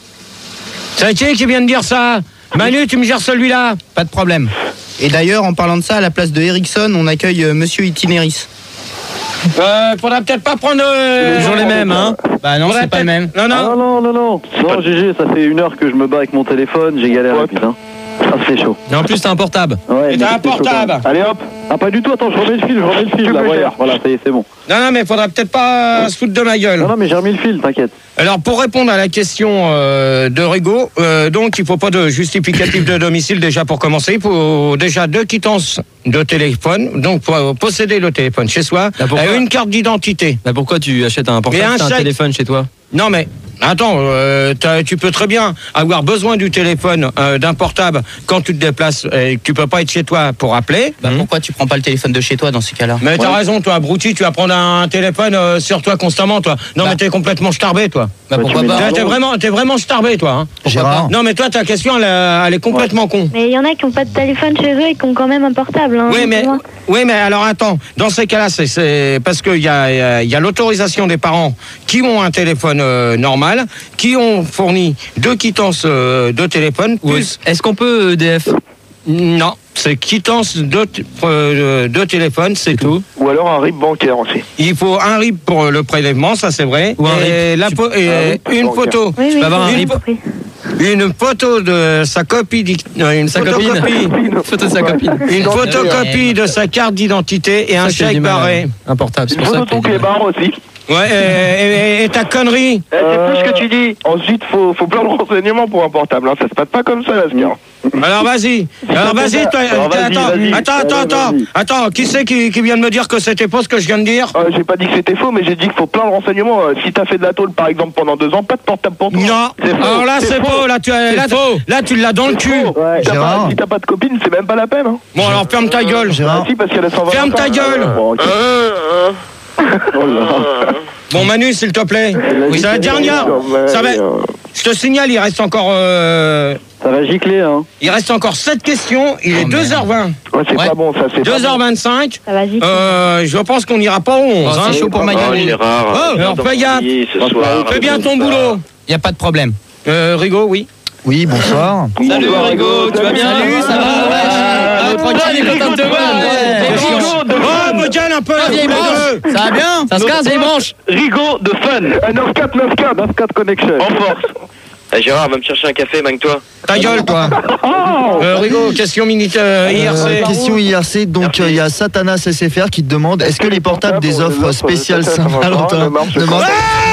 C'est qui qui vient de dire ça? Manu, tu me gères celui-là? Pas de problème. Et d'ailleurs, en parlant de ça, à la place de Ericsson, on accueille euh, Monsieur Itinéris. Euh, faudra peut-être pas prendre euh, Toujours les mêmes, hein? Bah non, c'est pas le même. Non, non. Ah, non, non, non, non. Non, G G, ça fait une heure que je me bats avec mon téléphone, j'ai galéré, putain. Ça c'est chaud. Et en plus, t'as un portable. Ouais, Et mais t'as un c'était chaud, portable. quand même. Allez hop. Ah, pas du tout, attends, je remets le fil, je remets le fil, là, voilà, voilà, ça y est, c'est bon. Non, non, mais faudra peut-être pas se foutre de ma gueule. Non, non, mais j'ai remis le fil, t'inquiète. Alors, pour répondre à la question euh, de Rigo, euh, donc, il faut pas de justificatif de domicile déjà pour commencer. Il faut déjà deux quittances de téléphone, donc pour euh, posséder le téléphone chez soi, Bah, pourquoi et une carte d'identité. Bah pourquoi tu achètes un portable, Et un t'as un chèque. téléphone chez toi? Non, mais attends, euh, t'as- tu peux très bien avoir besoin du téléphone, euh, d'un portable, quand tu te déplaces et que tu peux pas être chez toi pour appeler. Bah pourquoi tu prends pas le téléphone de chez toi dans ces cas-là? Mais t'as Ouais. raison, toi, abruti, tu vas prendre un téléphone euh, sur toi constamment, toi. Non, Bah. mais t'es complètement starbé, toi. Bah pourquoi tu pas? T'es, t'es vraiment, t'es vraiment starbé, toi. Hein. Gérard. Non, mais toi, ta question, elle, euh, elle est complètement con. Mais il y en a qui n'ont pas de téléphone chez eux et qui ont quand même un portable. Hein, Oui, mais, tu vois. oui, mais alors attends, dans ces cas-là, c'est, c'est parce qu'il y a, il y a- il y a l'autorisation des parents qui ont un téléphone euh, normal, qui ont fourni deux quittances euh, de téléphone, Ou plus... est-ce qu'on peut E D F? Non, c'est quittance de, t- euh, de téléphone, c'est tout. Ou alors un R I B bancaire aussi. Il faut un R I B pour le prélèvement, ça c'est vrai. Ou un et R I B. la po- et, Un R I B une bancaire. photo. Oui, oui, peux avoir un j'ai R I B. compris. Une photo de sa copie, d'ic- euh, une Sa copine. photocopie, Photo de sa copine. une photocopie de sa carte d'identité et un Ça, j'ai chèque du mal à- barré. Un portable, c'est Une pour ça photo que de ton j'ai du mal. clébard aussi. Ouais, et, et- et ta connerie. Eh, c'est plus ce que tu dis. Ensuite, faut, faut plein de renseignements pour un portable. Hein. Ça se passe pas comme ça, là, ce gars. Alors vas-y, alors vas-y, toi, Alors, vas-y, attends, vas-y. attends, attends, Allez, attends, vas-y. attends, qui c'est qui, qui vient de me dire que c'était pas ce que je viens de dire? Euh, j'ai pas dit que c'était faux, mais j'ai dit qu'il faut plein de renseignements. Euh, si t'as fait de la tôle, par exemple, pendant deux ans, pas de portable pour toi. Non, C'est faux. alors là c'est faux, là tu as, là, faux. là tu l'as dans le cul. Ouais. Si t'as Gérard. pas, si t'as pas de copine, c'est même pas la peine. Hein. Bon alors ferme ta gueule. Ah, Gérard. si, parce qu'elle a cent vingt. Ferme ta gueule. Bon, ok. Oh là. Bon Manu s'il te plaît, Oui, c'est la c'est dernière. Ouais, Ça va, euh, je te signale, il reste encore, euh, Ça va gicler, hein. il reste encore sept questions. Il est Oh, deux heures vingt, Ouais, c'est Ouais. pas bon, ça. C'est pas deux heures bon. vingt-cinq. Ça va vite. Euh, je pense qu'on n'ira pas au onze. Oh, hein. c'est chaud pour ma Oh, gueule. Gérard. Oh, alors fais gaffe. Ce soir. Fais bien ton boulot. Y a pas de problème. Euh, Rigo, oui. Oui, bonsoir. Salut Rigo, tu vas bien? Salut, ça va? Ah, tranquille, il est content de te voir. Oh, me gueule un peu. Ah, vieille tous les branche. deux. Ça va bien? Ça se casse, les branches. Rigo de fun. Euh, neuf quatre neuf quatre. neuf quatre connection. En force. Eh, Gérard, va me chercher un café, manque-toi. Ta gueule, toi. Euh, Rigo, question minute euh, I R C. Euh, question I R C, donc euh, il y a Satanas S F R qui te demande est-ce que les portables des offres spéciales Saint-Valentin ne marchent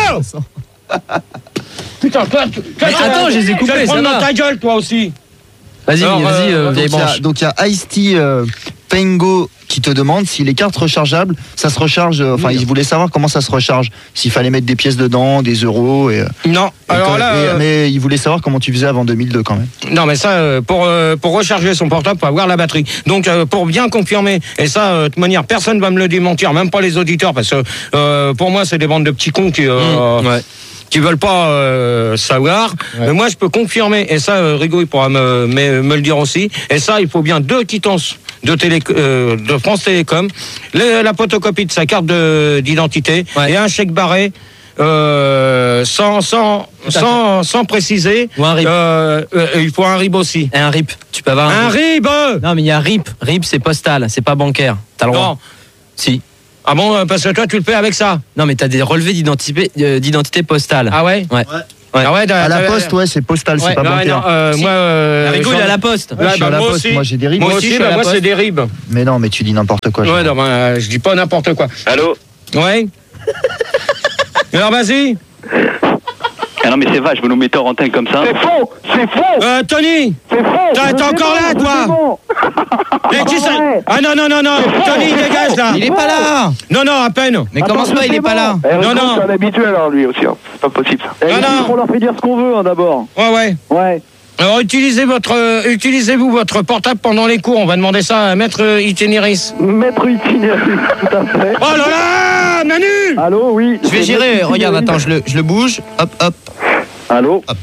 Ah Putain, toi, tu- toi, Mais tu- attends, je les ai tu vas coupés, te prendre ça dans va. ta gueule, toi aussi. Vas-y, Alors, vas-y, euh, euh, vieille Donc il y a- branche. donc il y a Ice-T, euh, Pengo qui te demande si les cartes rechargeables, ça se recharge. Enfin, oui. il voulait savoir comment ça se recharge. S'il fallait mettre des pièces dedans, des euros. Et, non, et alors que, là. et, Euh... Mais il voulait savoir comment tu faisais avant deux mille deux quand même. Non, mais ça, euh, pour, euh, pour recharger son portable, faut avoir la batterie. Donc, euh, pour bien confirmer, et ça, euh, de toute manière, personne ne va me le démentir, même pas les auditeurs, parce que euh, pour moi, c'est des bandes de petits cons qui. Euh, mmh, ouais. qui veulent pas euh, savoir, ouais. mais moi je peux confirmer, et ça euh, Rigaud il pourra me, me, me le dire aussi, et ça il faut bien deux quittances de, télé, euh, de France Télécom, le, la photocopie de sa carte de, d'identité, ouais. et un chèque barré, euh, sans, sans, sans, sans préciser, ou un R I P. Euh, euh, il faut un R I P aussi. Et un R I P, tu peux avoir un, un R I P. Non mais il y a un R I P, R I P c'est postal, c'est pas bancaire, t'as le droit. Non. Si. Ah bon, parce que toi tu le fais avec ça. Non mais t'as des relevés d'identité, euh, d'identité postale. Ah ouais. Ouais. ouais. Ouais. Ah ouais, à la poste, ouais, c'est postal, ouais, c'est pas non, bancaire. Non, euh, si. Moi, euh, Rigaud, il est à la poste. Ouais, je suis bah, à la moi poste. Aussi. Moi, j'ai des R I B. Moi aussi, bah, moi, c'est des R I B. Mais non, mais tu dis n'importe quoi. Ouais, non, bah, je dis pas n'importe quoi. Allô. Ouais. Alors, vas-y. Ah non mais c'est vache, vous nous mettez en antenne comme ça. C'est faux, c'est faux. Euh, Tony. C'est faux. T'es encore là, toi. Mais qui ça? Ah non, non, non, non. Tony, dégage là. Il est pas là. Non, non, à peine. Mais comment ça, il est pas là? Non, non. C'est un habitué alors lui aussi. Hein. C'est pas possible ça. Non, non. On leur fait dire ce qu'on veut hein, d'abord. Ouais, ouais. Ouais. Alors utilisez votre, euh, utilisez-vous votre portable pendant les cours. On va demander ça à Maître Itinéris. Maître Itinéris, tout à fait. Oh là là, Manu. Allô, oui. Je vais gérer. Regarde, attends, je le, je le bouge. Hop, hop. Allô. Hop.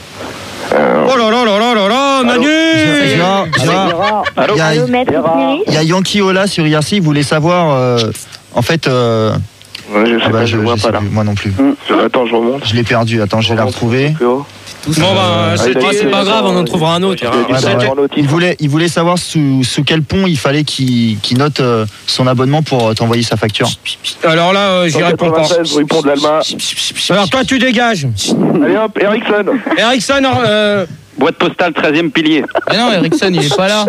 Euh... Oh là là là là là là, Manu. Gérard, Gérard. Allô, Allô, Maître Itinéris. Il y a Yankee Ola sur I R C. Il voulait savoir, euh, en fait. Euh... Ouais, je sais ah bah, pas, je, je vois je pas sais là. Plus, moi non plus. Mmh. Attends, je remonte. Je l'ai perdu. Attends, je vais la retrouver. Bon bah c'est, ah, c'est pas grave, on en trouvera un autre. Ouais, bah, ouais. Il voulait, il voulait savoir sous, sous quel pont il fallait qu'il, qu'il note euh, son abonnement pour euh, t'envoyer sa facture. Alors là, euh, j'y réponds pas. Rue Pont de l'Alma. Alors toi, tu dégages. Allez hop, Ericsson. Ericsson, euh... boîte postale treizième pilier. Mais non, Ericsson, il est pas là.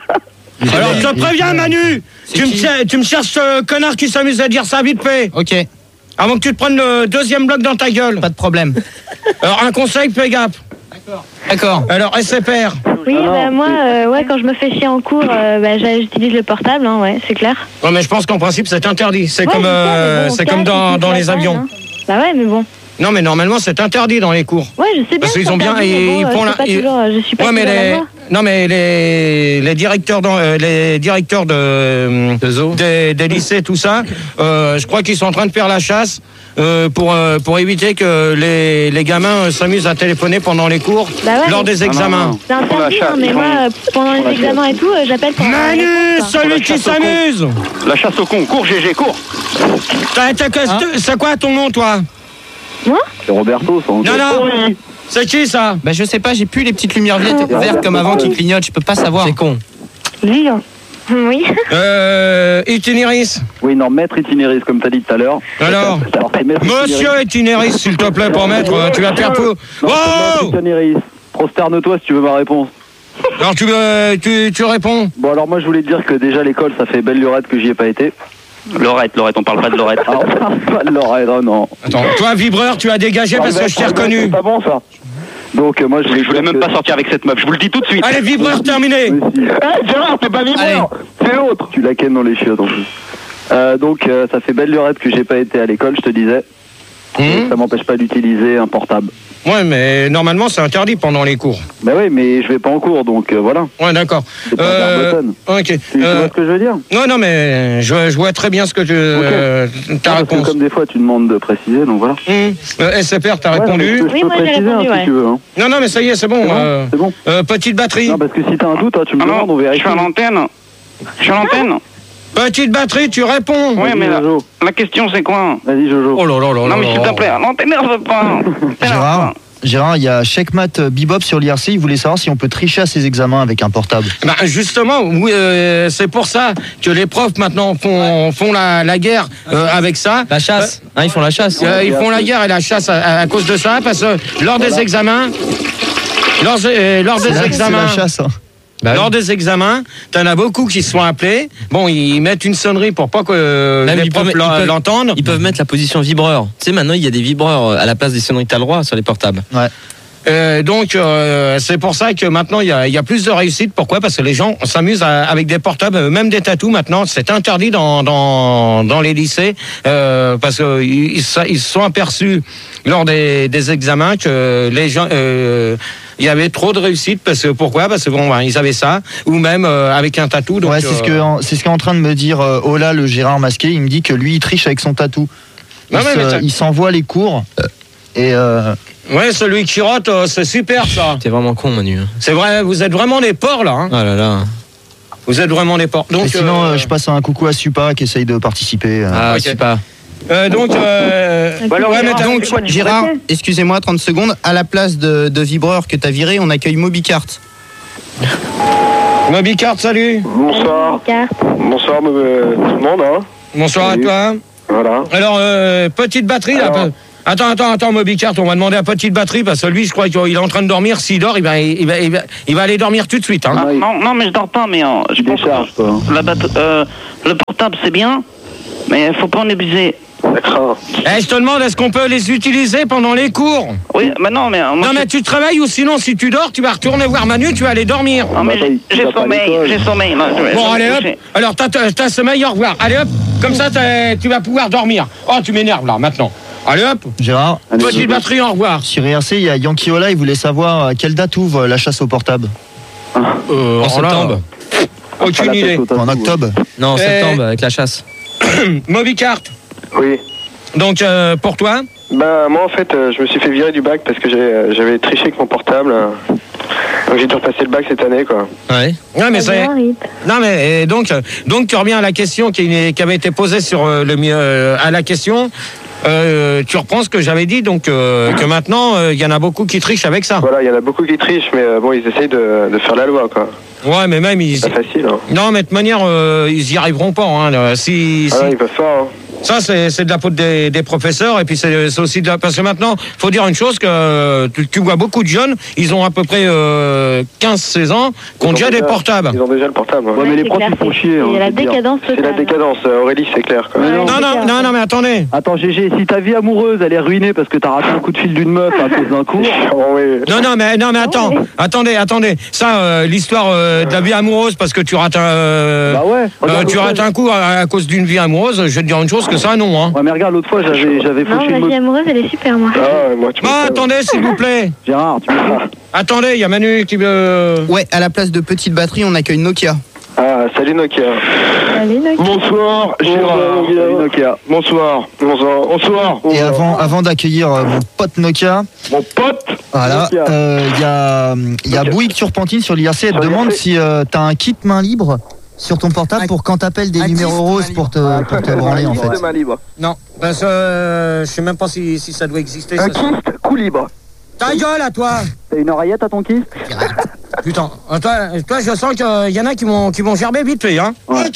Alors je te préviens, Manu. Tu me, tu me cherches ce connard qui s'amuse à dire ça vite fait. Ok. Avant que tu te prennes le deuxième bloc dans ta gueule. Pas de problème. Alors un conseil, fais gaffe. D'accord. D'accord. Alors S F R. Oui, bah moi, euh, ouais, quand je me fais chier en cours, euh, bah, j'utilise le portable, hein, ouais, c'est clair. Ouais, mais je pense qu'en principe c'est interdit. C'est ouais, comme, euh, bon, c'est comme dans, dans les avions. Hein. Bah ouais, mais bon. Non, mais normalement c'est interdit dans les cours. Ouais, je sais bien. Parce qu'ils ont bien, interdit, ils, bon, ils euh, font je la. suis pas ils... toujours, je suis pas ouais, mais toujours les. la voix. Non, mais les les directeurs dans, euh, les directeurs de, de des, des lycées, tout ça, euh, je crois qu'ils sont en train de faire la chasse. Euh, pour, euh, pour éviter que les, les gamins euh, s'amusent à téléphoner pendant les cours, bah ouais, lors des examens. C'est interdit, hein, mais moi, euh, pendant les examens et tout, euh, j'appelle pour... Manu, celui qui s'amuse. La chasse au con, cours G G, cours. T'as, t'as, hein? C'est quoi ton nom, toi? Moi? C'est Roberto, son nom. Non, non, oui. C'est qui, ça? Bah je sais pas, j'ai plus les petites lumières vertes, vertes comme avant qui clignotent, je peux pas savoir. C'est con. Lui, hein. Oui. Euh, Itinéris. Oui, non, maître Itinéris, comme t'as dit tout à l'heure. Alors, Alors Monsieur Itinéris, s'il te plaît, pour maître, tu vas faire peu. Oh Itinéris, prosterne-toi si tu veux ma réponse. Alors, tu, euh, tu, tu réponds. Bon, alors moi, je voulais te dire que déjà, l'école, ça fait belle lurette que j'y ai pas été. Lorette, Lorette, on parle pas de Lorette. Ah, on parle pas de Lorette, oh non. Attends, toi, vibreur, tu as dégagé parce que je t'ai reconnu. C'est pas bon, ça. Donc, euh, moi, je, je voulais même que... pas sortir avec cette meuf, je vous le dis tout de suite. Allez, vibreur, terminé. Si. Eh, Gérard, c'est pas vibreur, c'est l'autre. Tu la kennes dans les chiottes, en plus. Euh, donc, euh, ça fait belle lurette que j'ai pas été à l'école, je te disais. Mmh. Ça m'empêche pas d'utiliser un portable. Ouais, mais normalement, c'est interdit pendant les cours. Bah oui, mais je vais pas en cours, donc euh, voilà. Ouais, d'accord. C'est pas euh, ok. Tu, tu euh, vois ce que je veux dire? Non, non, mais je, je vois très bien ce que tu... Okay. Euh, ta non, réponse. Comme des fois, tu demandes de préciser, donc voilà. Mmh. Euh, S F R, t'as ouais, répondu. Je, je oui, peux moi, préciser, j'ai répondu, hein, ouais. si tu veux. Hein. Non, non, mais ça y est, c'est bon. C'est bon, euh, c'est bon. Euh, petite batterie. Non, parce que si t'as un doute, hein, tu me ah demandes, on vérifie. Je suis à l'antenne. Je suis à l'antenne. Petite batterie, tu réponds. Oui, mais la, la question, c'est quoi? Vas-y, Jojo. Oh là là là. Non, mais s'il te plaît, non, t'énerve pas. Gérard, Gérard, il y a Checkmate Bebop sur l'I R C. Il voulait savoir si on peut tricher à ses examens avec un portable. Bah justement, oui, euh, c'est pour ça que les profs maintenant font, font la, la guerre euh, avec ça. La chasse. Euh, hein, ils font la chasse. Euh, ils font la guerre et la chasse à, à cause de ça, parce que lors des examens, lors, euh, lors des la, examens. C'est la chasse, hein. Bah Lors oui. des examens, t'en as beaucoup qui se sont appelés. Bon, ils mettent une sonnerie pour pas que euh, les profs peuvent, l'entendent. Ils peuvent mettre la position vibreur. Tu sais, maintenant, il y a des vibreurs à la place des sonneries, t'as le droit sur les portables. Ouais. Euh, donc euh, c'est pour ça que maintenant il y a, y a plus de réussite. Pourquoi? Parce que les gens s'amusent à- avec des portables, même des tatous maintenant. C'est interdit dans dans, dans les lycées euh, parce que ils, ils se sont aperçus lors des, des examens que les gens euh, il y avait trop de réussite. Parce que pourquoi? Parce que bon, ben, ils avaient ça, ou même euh, avec un tatou. Donc, Ouais, c'est ce que euh, c'est ce qu'est en train de me dire euh, Ola, le Gérard masqué. Il me dit que lui, il triche avec son tatou. Il, Ouais, ouais, se- mais ça- il s'envoie les cours et. Euh, Ouais, celui qui rote, euh, c'est super ça. T'es vraiment con, Manu. C'est vrai, vous êtes vraiment des porcs là. Hein. Ah là là. Vous êtes vraiment des porcs. Donc et sinon, euh, euh, je passe un coucou à Supa qui essaye de participer. euh. Ah, ok. c'est pas. euh, donc, euh, Bah alors, ouais, mais Gérard, donc, c'est quoi, tu Gérard, prêtais excusez-moi, trente secondes. À la place de, de Vibreur que t'as viré, on accueille Mobicart. Mobicart, salut. Bonsoir. Bonsoir euh, tout le monde. Hein. Bonsoir Salut. à toi. Voilà. Alors, euh, petite batterie là. Alors. pe- Attends, attends, attends, Mobicart, on va demander à petite batterie parce que lui, je crois qu'il est en train de dormir. S'il dort, il va, il va, il va, il va aller dormir tout de suite. Hein. Ah, non, non, mais je dors pas, mais euh, je pense que la batte- euh, le portable c'est bien, mais il faut pas en abuser. D'accord. Eh, je te demande, est-ce qu'on peut les utiliser pendant les cours? Oui, mais non, mais... euh, moi, Non, mais tu travailles ou sinon, si tu dors, tu vas retourner voir Manu, tu vas aller dormir. Non, mais j'ai- j'ai sommeil, j'ai sommeil. non, je vais- je Bon, vais allez me hop. coucher. Alors, t'as, t'as t'as sommeil, au revoir. Allez hop. Comme ça, t'as- tu vas pouvoir dormir. Oh, tu m'énerves là, maintenant. Allez hop. Gérard. Petite batterie, au revoir. Sur I R C, il y a Yankee Ola, il voulait savoir à quelle date ouvre la chasse au portable. Euh, En alors là, septembre. Aucune idée. En octobre. Non, en Eh. septembre, avec la chasse. Mobicart. Oui. Donc, euh, pour toi? Ben moi en fait, euh, je me suis fait virer du bac parce que j'ai, euh, j'avais triché avec mon portable. euh. Donc j'ai dû repasser le bac cette année quoi. Ouais. Non, mais c'est. Non, mais et donc, euh, donc, tu reviens à la question qui, qui avait été posée sur euh, le mieux, euh, à la question. Euh, tu reprends ce que j'avais dit, donc euh, que maintenant il euh, y en a beaucoup qui trichent avec ça. Voilà, il y en a beaucoup qui trichent, mais euh, bon, ils essayent de, de faire la loi quoi. Ouais, mais même ils. C'est pas facile. Hein. Non, mais de toute manière, euh, ils y arriveront pas. Hein, là. si, Ah, si- ils peuvent pas. Hein. Ça, c'est c'est de la faute des, des professeurs. Et puis, c'est c'est aussi de la... Parce que maintenant, faut dire une chose, que euh, tu, tu vois beaucoup de jeunes, ils ont à peu près euh, quinze seize ans, qui ont déjà des portables. Ils ont déjà le portable. Ouais, mais les profs, ils font chier. C'est la décadence C'est la totale. décadence, euh, Aurélie, c'est clair. Quoi. Non, non, non, non, mais attendez. Attends, Gégé, si ta vie amoureuse, elle est ruinée parce que t'as raté un coup de fil d'une meuf à cause d'un cours... Non, non, mais, non, mais attends, attendez, attendez. Ça, euh, l'histoire euh, de la vie amoureuse, parce que tu rates un, euh, Bah ouais. euh, Regarde, tu l'autre rates fois, un coup à, à cause d'une vie amoureuse, je vais te dire une chose, que ça, non. Hein. Ouais, mais regarde, l'autre fois, j'avais, j'avais Non, fauché la une vie meuf. amoureuse, elle est super, moi. Ah, moi, tu Ah, attendez, s'il vous plaît. Gérard, tu me Attendez, il y a Manu qui veut... Ouais, à la place de petite batterie, on accueille Nokia. Ah, salut Nokia. Allez, Nokia. Bonsoir, Gérard. Salut, Nokia. Bonsoir. Bonsoir. Bonsoir. Et avant, avant d'accueillir euh, mon pote Nokia, Mon pote. voilà, Nokia. euh, il y a, il y a Bouygues Turpentine sur l'I R C. Elle te Sur demande l'I R C. si euh, t'as un kit main libre sur ton portable pour quand t'appelles des un numéros kit roses main pour te, pour te branler en fait. de main libre. Non, parce que euh, je sais même pas si, si ça doit exister. Un ça. kyste, coup libre. Ta gueule à toi. T'as une oreillette à ton kyste? Putain, euh, toi, toi je sens qu'il y en a qui vont, qui vont gerber vite fait. Hein.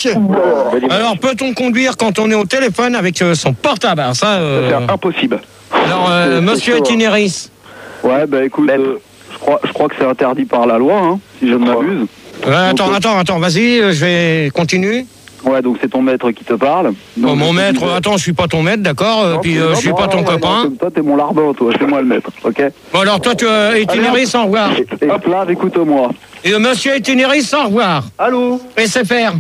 Alors, peut-on conduire quand on est au téléphone avec euh, son portable? Alors, ça, euh, C'est impossible. alors euh, c'est- c'est monsieur chaud, hein. Itinéris. Ouais, bah écoute, euh, je, crois, je crois que c'est interdit par la loi, hein, si je ne m'abuse. Ouais, attends, attends, attends, vas-y, euh, je vais continuer. Ouais, donc c'est ton maître qui te parle. Donc, Oh, mon je te maître, disais- attends, je suis pas ton maître, d'accord, euh, Non, puis tu- euh, non, je suis non, pas ton non, ouais, copain. non, toi, t'es mon larbin, toi, c'est moi le maître, ok? Bon, alors toi, tu euh, Itinéris, au revoir. Et Esclave, écoute-moi. Et euh, monsieur Itinéris, au revoir. Allô? Et c'est faire.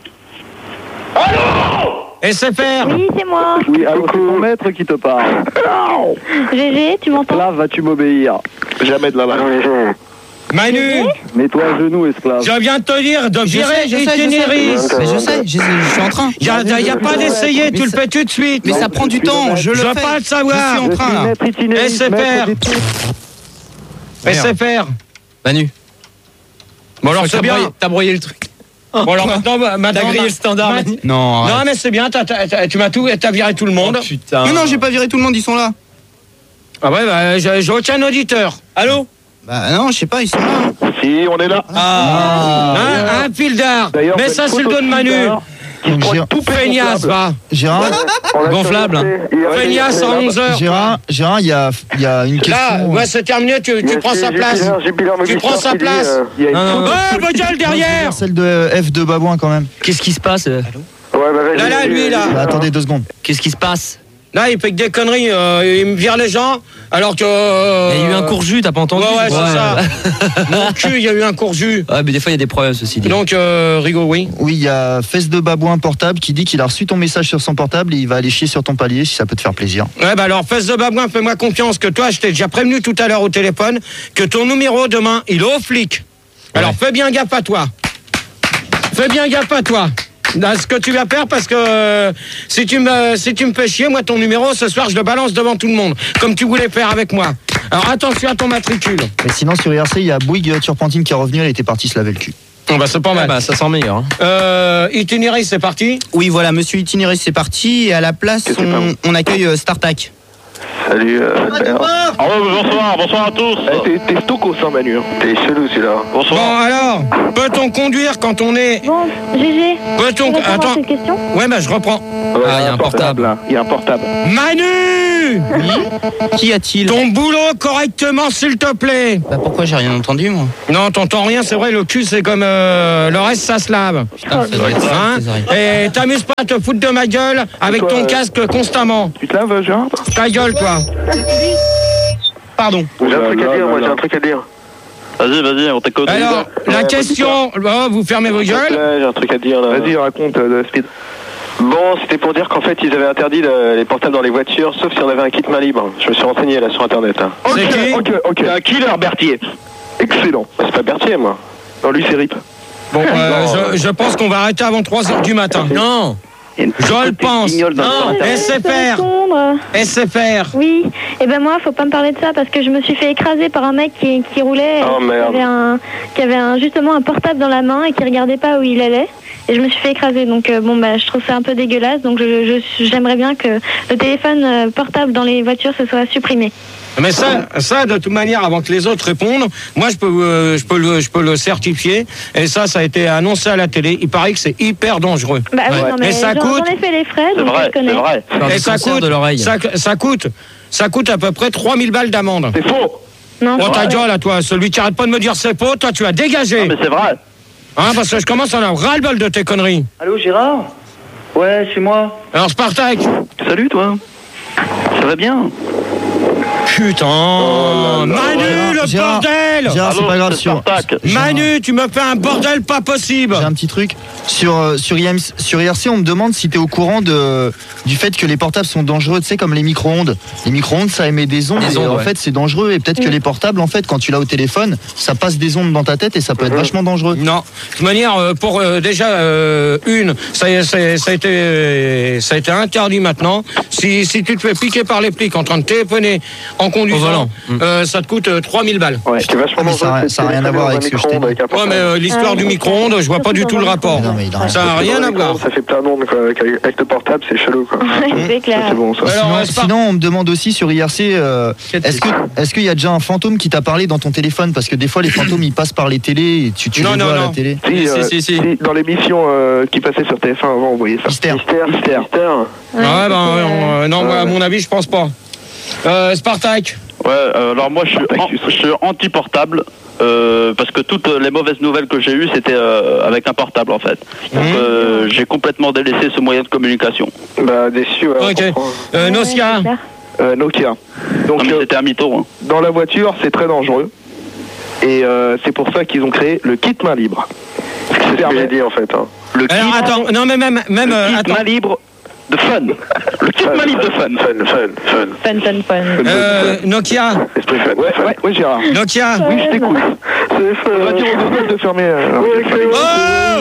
Allô? Et c'est faire. Oui, c'est moi. Oui, allô, c'est ton maître qui te parle. Gégé, tu m'entends? Esclave, vas-tu m'obéir? Jamais de la main. Manu, Mets-toi à genoux, esclave. je viens de te dire de Je virer sais, je sais, je sais. Itinéris. Mais je sais, je, je suis en train. Il n'y a, y a pas d'essayer, tu le fais tout de suite. Mais ça prend du temps, je le Je veux fais. pas le savoir. Je suis en train, là. Maître Itinéris, Et c'est maître faire. des- Et c'est faire. Manu. Bon, alors T'as c'est bien. broyé- T'as broyé le truc. Bon, alors maintenant, maintenant T'as grillé le standard, ma- Manu. Non, Non, arrête. mais c'est bien, t'as- t'as- t'as- tu m'as tout, t'as viré tout le monde. Oh, putain. Mais non, j'ai pas viré tout le monde, ils sont là. Ah ouais, bah, j'ai j'ai aucun auditeur. Allô? Bah non, je sais pas, ils sont là. Si, on est là. Ah, un, un fil d'art. D'ailleurs, Mais faites ça, c'est le photo dos de de Manu. Gérard. Donc, Gérard, Tout feignasse, va. Gérard, Gonflable. Feignasse à onze heures. Gérard, Gérard, il y a, il y a une Là, question. ouais, c'est terminé, tu, tu prends sa place. Tu prends sa place. Il y a une Non, non, photo- Oh, vos gueules derrière. Celle de F de Babouin quand même. Qu'est-ce qui se passe euh Ouais, bah, vas-y, Là, là, vas-y, lui, vas-y. là. Bah, attendez deux secondes. Qu'est-ce qui se passe Là, il fait que des conneries. Euh, il me vire les gens, alors que. Euh... Il y a eu un court-jus, t'as pas entendu? Ouais, ouais, c'est ouais. ça. Mon cul, il y a eu un court-jus. Ouais, mais des fois, il y a des problèmes, ceci dit. Donc, euh, Rigaud, oui. Oui, il y a Fesse de Babouin portable qui dit qu'il a reçu ton message sur son portable et il va aller chier sur ton palier si ça peut te faire plaisir. Ouais, bah alors, Fesse de Babouin, fais-moi confiance que toi, je t'ai déjà prévenu tout à l'heure au téléphone que ton numéro demain, il est au flic. Ouais. Alors, fais bien gaffe à toi. Fais bien gaffe à toi. À ce que tu vas faire, parce que euh, si, tu me, si tu me fais chier, moi, ton numéro, ce soir, je le balance devant tout le monde, comme tu voulais faire avec moi. Alors, attention à ton matricule. Et sinon, sur I R C, il y a Bouygues Turpentine qui est revenu, elle était partie se laver le cul. Oh bah c'est pas mal. Ah bah ça sent meilleur. Hein. Euh, Itinéris, c'est parti. Oui, voilà, monsieur Itinéris, c'est parti. Et à la place, on, on accueille euh, Startac. Salut, euh, ah, oh, bonsoir, bonsoir à tous. Eh, t'es, t'es stocos, hein, Manu. T'es chelou, celui-là. Bonsoir. Bon, alors, peut-on conduire quand on est... Bon, G G. Peut-on... Attends. Cette question Ouais, bah je reprends. Ouais, ah, il y a un portable. Là. Il y a un portable. Manu, Qu'y a-t-il? ton boulot correctement, s'il te plaît. Bah pourquoi j'ai rien entendu, moi? Non, t'entends rien, c'est vrai, le cul, c'est comme... Euh, le reste, ça se lave. Putain, ça doit être ça, Hein Et t'amuses pas à te foutre de ma gueule avec toi, ton euh... casque constamment. Tu te laves, Gérard? Ta gueule, toi. Pardon. J'ai un truc à dire, moi, j'ai un truc à dire. Vas-y, vas-y, on t'écoute. Alors, la question... Oh, vous fermez vos gueules. Ouais, j'ai un truc à dire, là. Vas-y, raconte, euh, Speed. Bon, c'était pour dire qu'en fait, ils avaient interdit le, les portables dans les voitures, sauf si on avait un kit main libre. Je me suis renseigné, là, sur Internet. Hein. C'est ok, qui ok, ok. Un killer, Berthier. Excellent. C'est pas Berthier, moi. Non, lui, c'est Rip. Bon, euh, je, je pense qu'on va arrêter avant trois heures du matin. Non. Je le pense. Non. S F R. S F R. Oui. Et ben moi, faut pas me parler de ça parce que je me suis fait écraser par un mec qui, qui roulait, oh, qui merde. avait un, qui avait un, justement un portable dans la main et qui regardait pas où il allait. Et je me suis fait écraser. Donc euh, bon bah, je trouve ça un peu dégueulasse. Donc je, je, j'aimerais bien que le téléphone euh, portable dans les voitures se soit supprimé. Mais ça, ça, de toute manière, avant que les autres répondent, moi, je peux, euh, je peux, le, je peux le certifier. Et ça, ça a été annoncé à la télé. Il paraît que c'est hyper dangereux. Bah oui, Ouais. non, mais Et ça j'en, coûte. j'en ai fait les frais, C'est donc vrai, je connais. c'est vrai. Et ça coûte, de l'oreille. ça, ça coûte, ça coûte à peu près trois mille balles d'amende. C'est faux. Non, Oh, ta ouais. gueule à toi, celui qui arrête pas de me dire c'est faux, toi, tu as dégagé. Non, mais c'est vrai. Hein, parce que je commence à en avoir ras-le-bol de tes conneries. Allô, Gérard? Ouais, c'est moi. Alors, Spartak. Salut, toi. Ça va bien? Putain, oh là là. Manu, le Gérard, bordel. Gérard, c'est pas grave. Sur... Manu, tu me fais un bordel pas possible. J'ai un petit truc. Sur, euh, sur, I M C, sur I R C, on me demande si tu es au courant de, du fait que les portables sont dangereux, tu sais, comme les micro-ondes. Les micro-ondes, ça émet des ondes, des et ondes en ouais. fait, c'est dangereux. Et peut-être que les portables, en fait, quand tu l'as au téléphone, ça passe des ondes dans ta tête et ça peut être vachement dangereux. Non, de toute manière, euh, pour euh, déjà euh, une, ça, ça, ça, a été, euh, ça a été interdit maintenant. Si, si tu te fais piquer par les flics en train de téléphoner en conduisant, euh, ça te coûte euh, trois mille balles. Ouais, c'est vachement Ah, mais ça dangereux, ça n'a rien à voir avec ce que je t'ai dit. Ouais, mais euh, l'histoire Ah, du oui, micro-ondes, je vois pas du tout le rapport. Non, mais il a rien. Ça n'a rien à voir. Ça fait plein d'ondes, quoi. Avec, avec le portable, c'est chelou, quoi. C'est clair. C'est bon, ça. Alors, Sinon, euh, Spar- sinon, on me demande aussi sur I R C, euh, est-ce que est-ce qu'il y a déjà un fantôme qui t'a parlé dans ton téléphone? Parce que des fois, les fantômes, ils passent par les télés et tu, tu Non, les non, vois à non. la télé. Si, euh, si, si, si. si, dans l'émission euh, qui passait sur T F un avant, on voyait ça. Mystère. Mystère. Mystère. Mystère. Ouais, ben, euh, euh, non, moi, à mon avis, je pense pas. Euh, Spartak. Ouais, euh, alors moi je suis, an- je suis anti-portable euh, parce que toutes les mauvaises nouvelles que j'ai eues c'était euh, avec un portable en fait. Donc Mmh. euh, j'ai complètement délaissé ce moyen de communication. Bah, déçu, ouais. Ok. Euh, Nokia. Euh, Nokia. Donc, Non, mais euh, c'était un mytho. Hein. dans la voiture, c'est très dangereux. Et euh, c'est pour ça qu'ils ont créé le kit main libre. C'est ce que j'ai dit, en fait. Hein. Le kit, Alors, attends, non, mais même, même, le euh, kit attends. main libre de fun. Le kit main libre de fun. Fun, fun, fun. Fun, fun, fun. Euh, Nokia. Esprit fun. Ouais, ouais, ouais, Gérard. Nokia. Oui, je t'écoute. C'est fun. On va dire au Google de fermer. euh,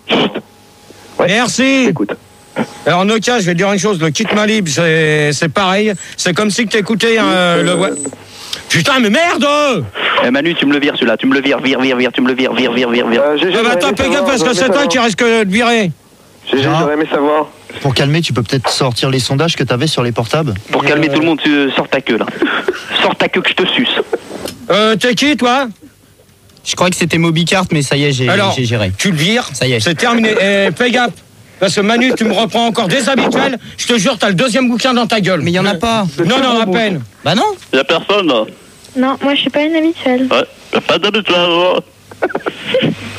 Oh Merci. Écoute. Alors Nokia, je vais te dire une chose, le kit main libre, c'est, c'est pareil. C'est comme si tu écoutais euh, le... Putain, mais merde. Eh Manu, tu me le vires celui-là, tu me le vires, vire, vire, vire, tu me le vires, vire, vire, vire, vire. Euh, G G, Ah bah attends, fais gaffe parce que c'est toi qui risque de virer. G G, j'aurais aimé savoir. Pour calmer, tu peux peut-être sortir les sondages que tu avais sur les portables. Pour calmer tout le monde, tu sors ta queue là. Sors ta queue que je te suce. Euh, t'es qui, toi? Je crois que c'était Mobicart, mais ça y est, j'ai, Alors, j'ai géré. tu le vires, Ça y est. c'est terminé. Et fais gaffe, parce que Manu, tu me reprends encore des habituels. Je te jure, t'as le deuxième bouquin dans ta gueule. Mais il y en a pas. Non, non, à peine. Bah non. Y'a personne là. Non, moi je suis pas une habituelle. Ouais, y'a pas d'habitude.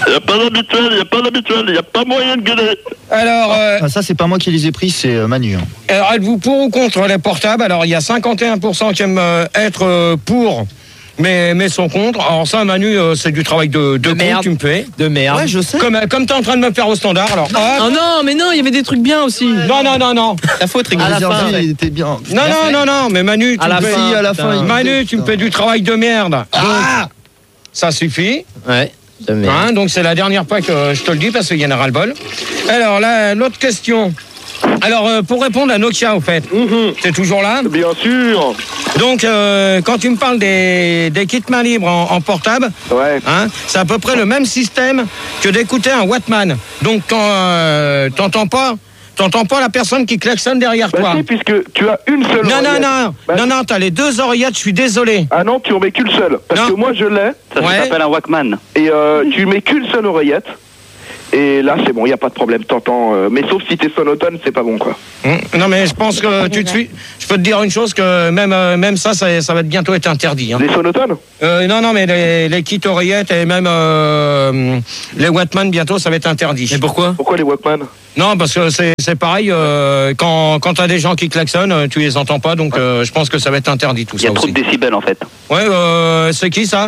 Il n'y a pas d'habituel, il n'y a pas d'habituel, il n'y a pas moyen de gagner. Alors, euh, Ah, ça, c'est pas moi qui les ai pris, c'est euh, Manu. hein. alors, êtes-vous pour ou contre les portables? Alors, il y a cinquante et un pour cent qui aiment euh, être euh, pour, mais, mais sont contre. Alors ça, Manu, euh, c'est du travail de, de, con merde. que tu me fais. De merde. Ouais, je sais. Comme, euh, comme tu es en train de me faire au standard, alors... hop. Oh non, mais non, il y avait des trucs bien aussi. Non, non, non, non. La faute, Le rigolo. la fin, Réservé, ouais. il était bien. Non, non, non, non, mais Manu, tu À la me fais... fin, à la putain. fin, il- Manu, tu me fais du travail de merde. Ah Donc, ça suffit. Ouais. De merde. Hein, donc c'est la dernière fois que je te le dis parce qu'il y en a ras-le-bol. Alors là, l'autre question. Alors euh, pour répondre à Nokia, au fait, t'es toujours là? Bien sûr. Donc euh, quand tu me parles des, des kits main libre en, en portable, Ouais. hein, c'est à peu près le même système que d'écouter un Wattman. Donc quand euh, t'entends pas, t'entends pas la personne qui klaxonne derrière Bah toi. si, puisque tu as une seule Non, non, oreillette. non, Bah, non, non, t'as les deux oreillettes, je suis désolé. Ah non, tu en mets qu'une seule. Parce Non. que moi, je l'ai. Ça Ouais. s'appelle un Walkman. Et euh, tu mets qu'une seule oreillette. Et là, c'est bon, il n'y a pas de problème, t'entends. euh, mais sauf si t'es sonotone, c'est pas bon, quoi. Hum, Non mais je pense que tu te suis. Je peux te dire une chose que même euh, même ça, ça, ça va bientôt être interdit. Hein. Les sonotones Euh, non non mais les, les kits oreillettes et même euh, les Wattman bientôt ça va être interdit. Mais pourquoi? Pourquoi les Walkman? Non parce que c'est c'est pareil euh, quand quand t'as des gens qui klaxonnent, euh, tu les entends pas donc euh, je pense que ça va être interdit tout Il y ça a trop aussi. de décibels en fait. Ouais euh, c'est qui ça?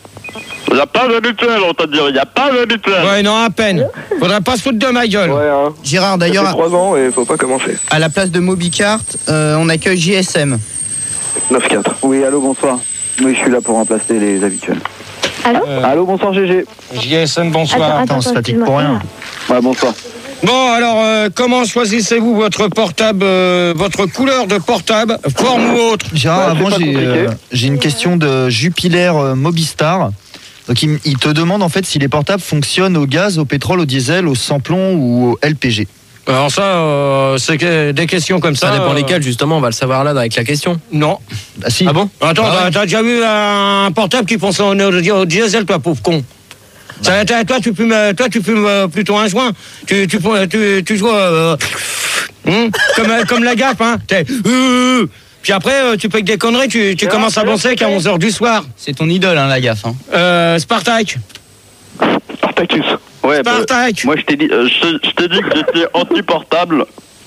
Il n'y a pas d'habituel, on t'a dit, il n'y a pas d'habituel. Ouais non à peine. Faudrait pas se foutre de ma gueule. Ouais, hein. Gérard, Ça fait d'ailleurs, trois ans et faut pas commencer. à la place de Mobicart, euh, on accueille J S M. neuf quatre. Oui, allô, bonsoir. Oui, je suis là pour remplacer les habituels. Allô Euh, Allô, bonsoir G G. J S M bonsoir. Attends, Attends, on se attends, fatigue pour rien. Ouais, bonsoir. Bon, alors, euh, comment choisissez-vous votre portable, euh, votre couleur de portable, forme ou autre? Gérard, Ouais, c'est avant, pas j'ai compliqué. euh, j'ai une question de Jupiler euh, Mobistar. Donc, il, il te demande en fait si les portables fonctionnent au gaz, au pétrole, au diesel, au sans-plomb ou au L P G. Alors ça, euh, c'est que des questions comme ça. Ça dépend euh, lesquels, justement, on va le savoir là avec la question. Non. Bah si. Ah bon? Attends, Ah ouais. t'as- t'as déjà vu un portable qui fonctionne au, au diesel, toi, pauvre con? Ça, t'as- toi, tu fumes, euh, toi, tu fumes euh, plutôt un joint. Tu, tu, tu, tu joues euh, hum, comme, euh, comme la gaffe, hein. T'es, euh, puis après, euh, tu peux que des conneries, tu, tu commences à bosser qu'à onze heures du soir. C'est ton idole, hein, la gaffe. Hein. Euh, Spartak. Spartacus. Ouais, bah, Spartak. moi je t'ai dit, euh, je, je t'ai dit que j'étais anti-portable.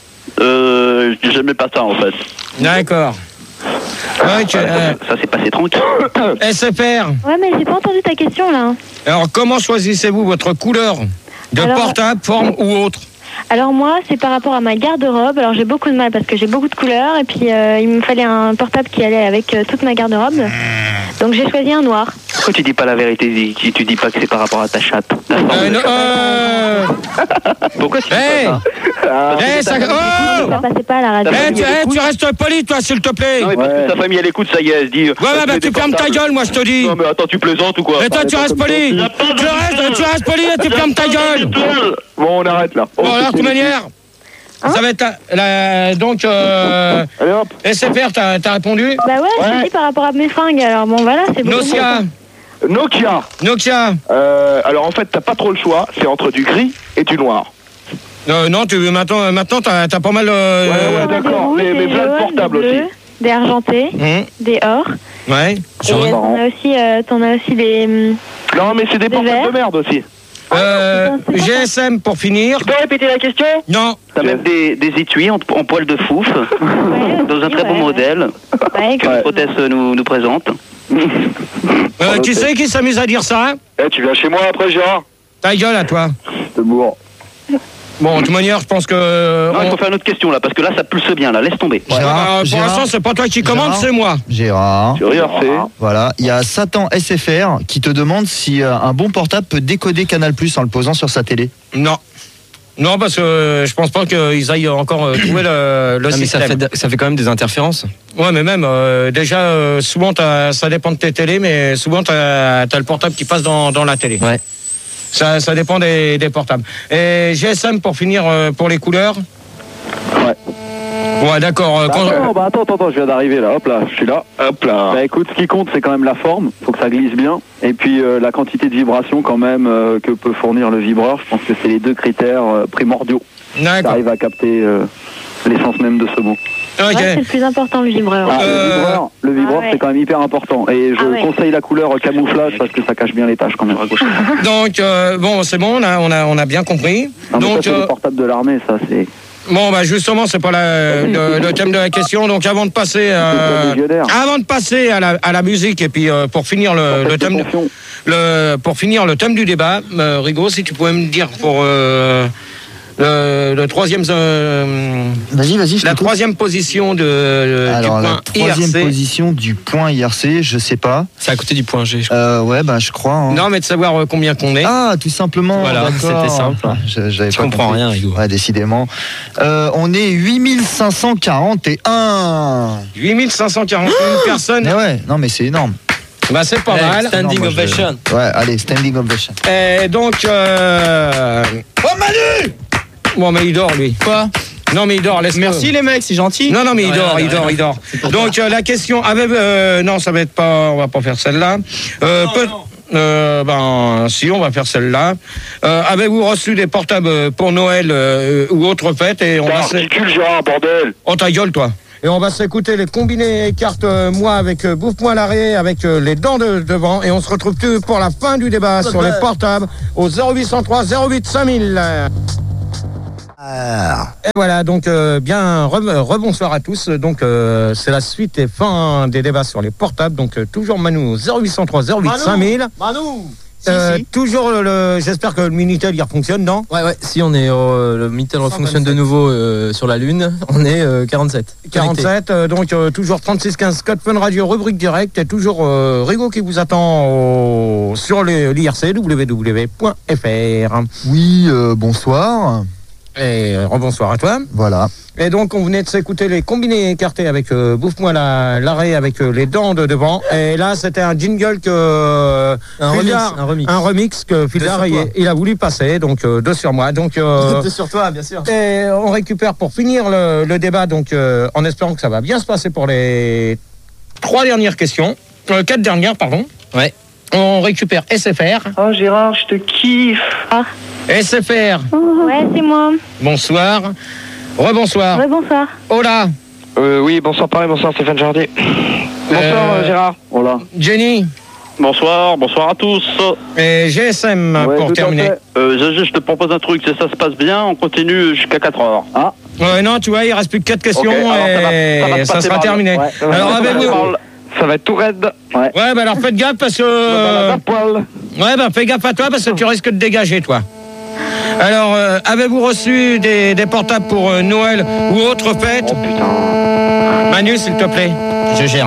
Euh, j'aimais pas ça en fait. D'accord. Ouais, tu- euh, Ça s'est passé tranquille. S F R. Ouais, mais j'ai pas entendu ta question là. Alors, comment choisissez-vous votre couleur de Alors, portable, forme ou autre? Alors moi, c'est par rapport à ma garde-robe. Alors j'ai beaucoup de mal parce que j'ai beaucoup de couleurs et puis euh, il me fallait un portable qui allait avec euh, toute ma garde-robe. Donc j'ai choisi un noir. Pourquoi tu dis pas la vérité? Tu, tu dis pas que c'est par rapport à ta chatte? Euh, non, euh... Pourquoi tu dis Hey, pas ça? hey, ça... Oh Ça passait pas à la radio. hey, tu, hey, tu restes poli, toi, s'il te plaît. Non mais parce que sa famille elle écoute, ça y est, elle se dit. Ouais, ouais, bah tu fermes ta gueule, moi, je te dis. Non mais attends, tu plaisantes ou quoi? Et toi, tu restes poli. Tu restes, tu restes poli et tu fermes ta gueule. Bon, on arrête là. Bon, alors, de toute manière, ça va être... la- la- donc, euh... Allez hop. S F R, t'as t'as répondu? Bah ouais, je te dis par rapport à mes fringues. Alors bon, voilà, c'est beaucoup. Nokia. Nokia. Nokia. Euh, alors en fait, t'as pas trop le choix. C'est entre du gris et du noir. Euh, non, tu, maintenant, maintenant t'as t'as pas mal... Ouais, Euh... ouais, Des d'accord. rouges, Mais, mais des plein de jaunes, portables des aussi. bleus, des argentés, hum, des or. ouais. Et t'en as aussi, euh, t'en as aussi des. hum, Non, mais c'est des Des portables verts. de merde aussi. Euh, G S M pour finir. Tu peux répéter la question? Non. T'as même des, des étuis en, en poil de fouf, ouais, dans un aussi, très beau ouais. modèle, Ouais, que Protès nous, nous présente. Euh, qui c'est qui s'amuse à dire ça? Eh, tu viens chez moi après, Gérard? Ta gueule à toi. C'est bourre. Bon, de toute manière, je pense que... Non, il on- faut faire une autre question là, parce que là ça pulse bien, là, laisse tomber. Euh, Gérard, pour Gérard, l'instant, c'est pas toi qui commande, Gérard. c'est moi. Gérard. Tu regardes, c'est. Voilà, il y a Satan S F R qui te demande si euh, un bon portable peut décoder Canal Plus en le posant sur sa télé. Non. Non, parce que euh, je pense pas qu'ils aillent encore euh, trouver le, le Non, mais ça système. fait, ça fait quand même des interférences. Ouais, mais même, euh, déjà, euh, souvent, t'as- ça dépend de tes télés, mais souvent, tu as le portable qui passe dans, dans la télé. Ouais. Ça, ça dépend des, des portables. Et G S M, pour finir, euh, pour les couleurs. Ouais. Ouais, d'accord. euh, Bah, quand- attends, bah, attends, attends, attends, je viens d'arriver là, hop là, je suis là. Hop là. Bah écoute, ce qui compte, c'est quand même la forme, faut que ça glisse bien. Et puis euh, la quantité de vibration quand même euh, que peut fournir le vibreur, je pense que c'est les deux critères euh, primordiaux. Ça D'accord. arrive à capter euh, l'essence même de ce mot. Ok. Ouais, c'est le plus important, le vibreur. Ah, le vibreur, le vibreur Ah ouais. c'est quand même hyper important. Et je Ah ouais. conseille la couleur camouflage parce que ça cache bien les tâches quand même. Donc, euh, bon, c'est bon, on a, on a, on a bien compris. Non, mais ça, Donc, c'est euh, le portable de l'armée, ça c'est. bon, bah justement, c'est pas la- le, le thème de la question. Donc, avant de passer, euh, avant de passer à la, à la musique et puis euh, pour finir le, le thème, le, pour finir le thème du débat, euh, Rigaud, si tu pouvais me dire pour euh, le, le troisième, euh, Vas-y, vas-y, je la t'écoute. troisième position de, Alors, du la point troisième I R C. position du point I R C, je sais pas. C'est à côté du point G. Je Euh, ouais, bah, je crois. hein. Non, mais de savoir euh, combien qu'on est. Ah, tout simplement. Voilà, d'accord. c'était simple. Ah, je- j'avais Tu pas comprends compris. rien, Rigaud. Ouais, décidément. Euh, on est huit mille cinq cent quarante et un. huit mille cinq cent quarante et une personnes. Mais ouais, non, mais c'est énorme. Bah, c'est pas Hey, mal. standing Non, moi, je- ovation. Ouais, allez, standing ovation. Et donc, euh... Oh Manu! bon, mais il dort, lui. Quoi? Non, mais il dort, laisse-le. Merci les mecs, c'est gentil. Non, non, mais il Non, dort, rien, il rien. dort, il dort. Donc, euh, la question avait... euh, non, ça va être pas... On va pas faire celle-là. Euh, peut- euh, ben, si, on va faire celle-là. Euh, avez-vous reçu des portables pour Noël euh, ou autre fête et on va se- Ridicule, Gérard, bordel. Oh, ta gueule, toi. Et on va s'écouter les combinés cartes, euh, moi avec euh, Bouffe-moi l'arrêt, avec euh, les dents de devant. Et on se retrouve tout pour la fin du débat sur les portables au zéro huit cent trois zéro huit cinq mille. Et voilà, donc euh, bien re- rebonsoir à tous. Donc euh, c'est la suite et fin des débats sur les portables. Donc euh, toujours Manu au zéro huit cent trois zéro huit cinq mille. Manu. Euh, Si, si. Toujours le, j'espère que le Minitel il fonctionne, non? Ouais, ouais, si on est, euh, le Minitel fonctionne de nouveau euh, sur la Lune, on est euh, quarante-sept. quarante-sept, euh, donc euh, toujours trente-six quinze Code Fun Radio, rubrique direct, et toujours euh, Rigaud qui vous attend au- sur l'I R C, w w w point f r. Oui, euh, bonsoir. Et euh, rebonsoir à toi. Voilà. Et donc on venait de s'écouter les combinés écartés avec euh, Bouffe-moi la- l'arrêt avec euh, les dents de devant. Et là c'était un jingle que euh, Un remix, Fildar- un remix. un remix que Fildar sur il, toi. il a voulu passer, donc euh, deux sur moi. Donc euh, Deux sur toi, bien sûr. Et on récupère pour finir le, le débat, donc euh, en espérant que ça va bien se passer pour les trois dernières questions, euh, quatre dernières, pardon. Ouais. On récupère S F R. Oh Gérard, je te kiffe. Ah, S F R, ouais, c'est moi. bonsoir. Rebonsoir. Ouais, bonsoir. Hola. Euh, oui, bonsoir pareil, bonsoir Stéphane Jardier. Bonsoir Euh, euh, Gérard. Voilà. Jenny Bonsoir, bonsoir à tous. et G S M Ouais, pour tout à terminer. fait. Euh, je, je te propose un truc, si ça se passe bien, on continue jusqu'à quatre heures. Ah, Ouais, non, tu vois, il reste plus que quatre questions Ok, alors ça va- et ça va se ça, passer sera mal. terminé. Ouais, ça va Alors se passer avez-vous... mal. Ça va être tout raide. Ouais, bah alors faites gaffe parce que... Dans la poêle. Ouais, bah fais gaffe à toi parce que tu risques de dégager, toi. Alors, euh, avez-vous reçu des, des portables pour euh, Noël ou autre fête? Oh putain. Manu, s'il te plaît. Je gère.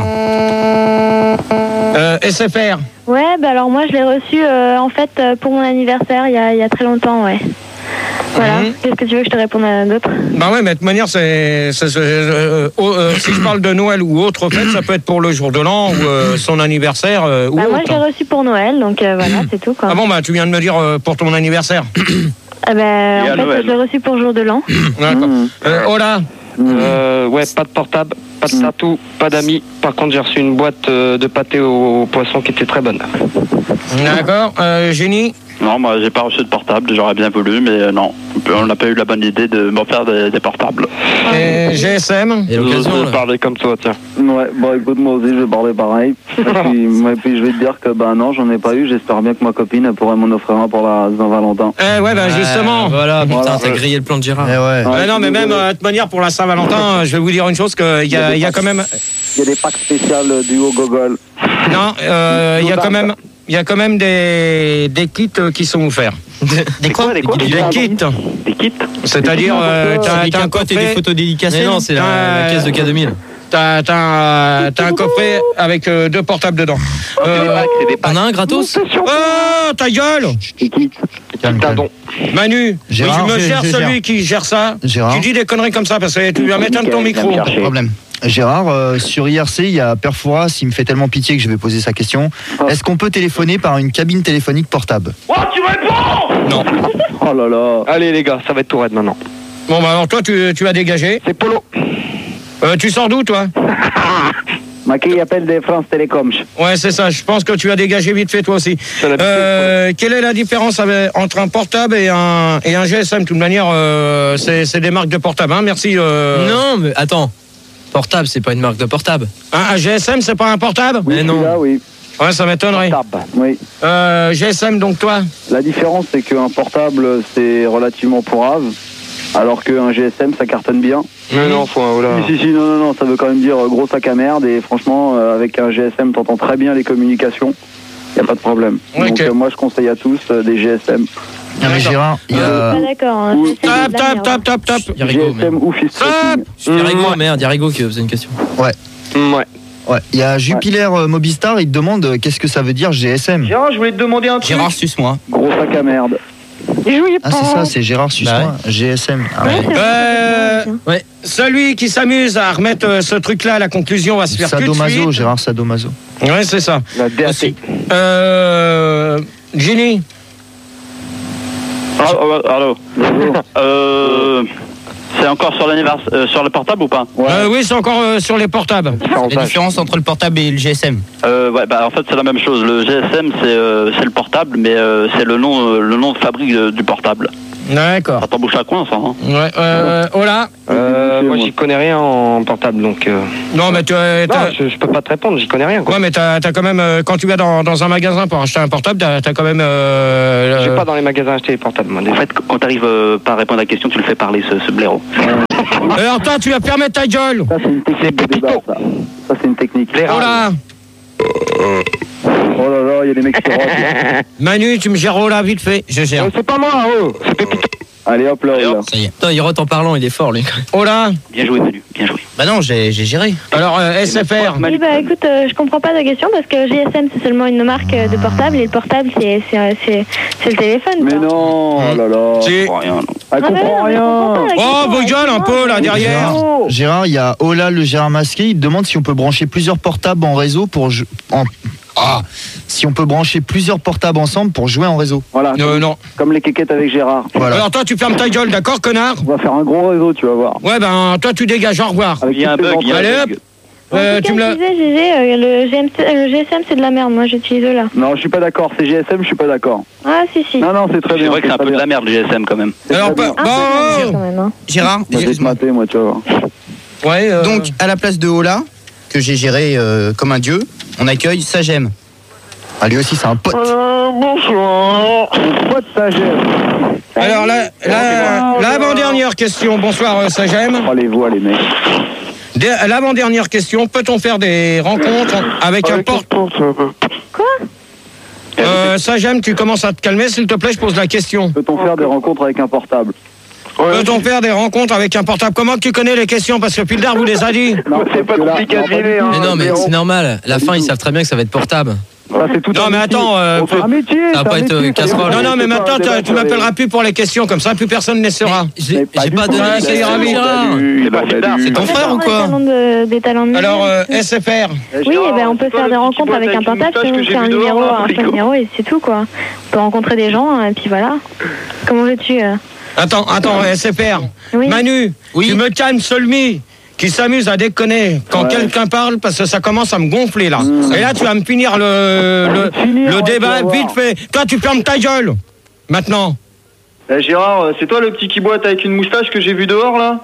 Euh, S F R. Ouais, bah alors moi je l'ai reçu euh, en fait euh, pour mon anniversaire il y a, il y a très longtemps, ouais. Voilà. Mhm. Qu'est-ce que tu veux que je te réponde à d'autres? Bah ouais, mais de toute manière, c'est, c'est- c'est, euh, oh, euh, si je parle de Noël ou autre fête, ça peut être pour le jour de l'an ou euh, son anniversaire euh, ou Bah moi autre. je l'ai reçu pour Noël, donc euh, voilà, c'est tout quoi. Ah bon, bah tu viens de me dire euh, pour ton anniversaire. Ah bah, Et à en fait Noël. je l'ai reçu pour jour de l'an. D'accord. Euh, Hola. Euh, ouais, pas de portable, pas de tatou, pas d'amis. Par contre, j'ai reçu une boîte euh, de pâté au, au poisson qui était très bonne. D'accord. Euh, Génie. Non, moi j'ai pas reçu de portable, j'aurais bien voulu, mais euh, non. On n'a pas eu la bonne idée de m'en faire des, des portables. Et G S M. Et l'occasion, Je là. parler comme toi, tiens. Ouais, bon écoute, moi aussi je vais parler pareil. Et puis, et puis je vais te dire que bah non, j'en ai pas eu. J'espère bien que ma copine elle pourrait m'en offrir un pour la Saint-Valentin. Eh ouais, bah justement. Euh, voilà, putain, Voilà. t'as grillé le plan de Gérard. Eh ouais. Ouais, non, mais même euh, de toute manière, pour la Saint-Valentin, je vais vous dire une chose, qu'il y a, il y a quand même... Il y a des packs spéciaux du haut gogol. Non, euh, il y a quand même... Il y a quand même des, des kits euh, qui sont offerts. Des quoi, des quoi Des kits. Des kits. C'est-à-dire, euh, t'as Des t'as un capotes et des coffret... photos dédicacées. Mais non, c'est la, la caisse de K deux mille. T'as t'as un, t'as un coffret avec euh, deux portables dedans. Euh, On a un gratos. oh, ta gueule. Calme, calme. Manu, Gérard, oui, je me je- gère je celui gère. qui gère ça. Gérard. Tu dis des conneries comme ça parce que tu vas mettre ton micro. Pas de problème. Gérard, euh, sur I R C, il y a Perfouras, il me fait tellement pitié que je vais poser sa question. Est-ce qu'on peut téléphoner par une cabine téléphonique portable? Oh, tu réponds! Non. Oh là là. Allez les gars, ça va être tout raide maintenant. Bon, bah alors toi, tu, tu vas dégager. C'est Polo. Euh, tu sors d'où, toi? Ma qui appelle des France Télécom. Ouais, c'est ça. Je pense que tu as dégagé vite fait, toi aussi. C'est l'habitude, Euh, quelle est la différence avec, entre un portable et un, et un G S M? De toute manière, euh, c'est c'est des marques de portable. Hein. Merci. euh. Non, mais attends. Portable, c'est pas une marque de portable. Un, un G S M, c'est pas un portable? Oui, Mais non. celui-là, oui. Ouais, ça m'étonnerait. Oui. Euh, G S M, donc toi? La différence, c'est qu'un portable, c'est relativement pourrave, alors qu'un G S M, ça cartonne bien. Mais non, faut un voilà. Si, si, si, non, non, non, ça veut quand même dire euh, gros sac à merde, et franchement, euh, avec un G S M, t'entends très bien les communications, y a pas de problème. Okay. Donc euh, moi, je conseille à tous euh, des G S M. Non mais Gérard, il y a... Pas d'accord. Hein. Ou- Tap, tap, tap, tap, tap. Il y a Rigaud, G S M merde. ou fist tracking. Il y a Rigaud, merde, il y a Rigaud qui faisait une question. Ouais. Ouais. Ouais, il y a Jupiler euh, Mobistar, il te demande euh, qu'est-ce que ça veut dire G S M. Gérard, je voulais te demander un truc. Gérard, suce-moi. Gros sac à merde. Ah c'est ça, c'est Gérard Suisse-moi, G S M. Ah, ouais. Euh, Ouais. celui qui s'amuse à remettre euh, ce truc-là à la conclusion va se faire tout de Sadomaso, suite. Gérard Sadomaso. Ouais, c'est ça. La D A T. Aussi. Euh, Jenny. Ah, ah, allô. euh, c'est encore sur l'anniversaire, euh, sur le portable ou pas? Euh, oui, c'est encore euh, sur les portables. La différence entre le portable et le G S M. Euh, ouais, bah en fait c'est la même chose. Le G S M c'est euh, c'est le portable, mais euh, c'est le nom euh, le nom de fabrique euh, du portable. D'accord. Ça t'embouche à coin ça. Hein. Ouais. Euh, Ola. Euh, moi, j'y connais rien en portable, donc. Euh... Non, mais tu as. Non, je, je peux pas te répondre, j'y connais rien. Quoi. Ouais, mais t'as as quand même, euh, quand tu vas dans, dans un magasin pour acheter un portable, t'as as quand même. Euh, J'ai euh... pas dans les magasins acheté les portables, moi. En fait, quand t'arrives euh, pas à répondre à la question, tu le fais parler ce, ce blaireau. Alors toi, tu vas permettre ta gueule. Ça, c'est une technique de débat, ça. Ça, c'est une technique. Ola. Oh là là, il y a des mecs qui rotent, là. Manu, tu me gères Ola vite fait. Je gère. Euh, c'est pas moi, oh, c'est Pépito. Allez hop là, là. Ça y est. Putain, il rote en parlant, il est fort lui. Ola. Bien joué, Manu, bien joué. Bah non, j'ai j'ai géré. Alors euh, S F R. Oui, bah écoute, euh, je comprends pas ta question parce que G S M c'est seulement une marque euh, de portable et le portable c'est c'est c'est c'est le téléphone. Mais quoi. non, oh là là. Si. Oh, rien, non. Elle Ah, mais comprend non, mais je comprends rien. pas la Oh, question, vos gueules un peu là derrière. Gérard, Gérard, il y a Ola le Gérard masqué, il te demande si on peut brancher plusieurs portables en réseau pour jou- en... Ah, si on peut brancher plusieurs portables ensemble pour jouer en réseau. Voilà, Euh, non. comme les quéquettes avec Gérard. Voilà. Alors toi, tu fermes ta gueule, d'accord, connard? On va faire un gros réseau, tu vas voir. Ouais, ben toi, tu dégages. Au revoir. Avec Il y a un toutes les bug, il y a Allez, un hop. bug. En Euh, tout tu me cas, l'as. je disais, G G, euh, le, G M C, euh, le G S M c'est de la merde, moi j'utilise là. Non, je suis pas d'accord. C'est G S M, je suis pas d'accord. Ah si si. Non, non, c'est très C'est bien. vrai que c'est un très peu de bien. la merde le G S M quand même. C'est Alors, très bien. pas- Un peu de la merde, bon. quand même, hein. Gérard, Moi, je vais te excuse-moi. mater, moi, tu vas voir. Ouais. euh, Donc, à la place de Ola, que j'ai géré euh, comme un dieu, on accueille Sagem. Ah, lui aussi, c'est un pote. Euh, bonsoir. Pas de sagesse. Alors là, là, l'avant-dernière question. Bonsoir, euh, Sagem. Oh, les voix, les mecs. Dé- L'avant-dernière question. Peut-on faire des rencontres avec un port... Quoi? Euh, Sagem, tu commences à te calmer, s'il te plaît, je pose la question. Peut-on faire des rencontres avec un portable? Peut-on faire des rencontres avec un portable? Comment tu connais les questions? Parce que Pildar vous les a dit. Non, C'est pas compliqué à deviner, hein. Mais non, mais c'est normal. À la fin, ils savent très bien que ça va être portable. Ça, c'est tout Non, un mais métier. attends, euh, C'est un métier. ça va c'est pas un être, métier, euh, casserole. Non, non, mais c'est pas maintenant, un tu débat tu sur m'appelleras les- plus pour les questions, comme ça, plus personne ne saura. J'ai Mais pas j'ai du pas tout. donné Ouais, les c'est questions, ravi. Gérard. Salut, pas Gilbert, C'est ton frère ou Des quoi? talents de, des talents de Alors, musique, euh, tout. S F R. Oui, eh ben, on peut faire des rencontres avec un portable, sinon on fait un numéro, un seul numéro et c'est tout quoi. On peut rencontrer des gens et puis voilà. Comment veux-tu euh Attends, attends, S F R. Oui. Manu, Oui. tu me calmes, Solmi, qui s'amuse à déconner quand Ouais. quelqu'un parle, parce que ça commence à me gonfler là. Mmh. Et là, tu vas me finir le, le, Finir, le ouais, débat tu vas vite voir. fait. Toi, tu fermes ta gueule. Maintenant. Eh, Gérard, euh, c'est toi le petit qui boite avec une moustache que j'ai vu dehors là?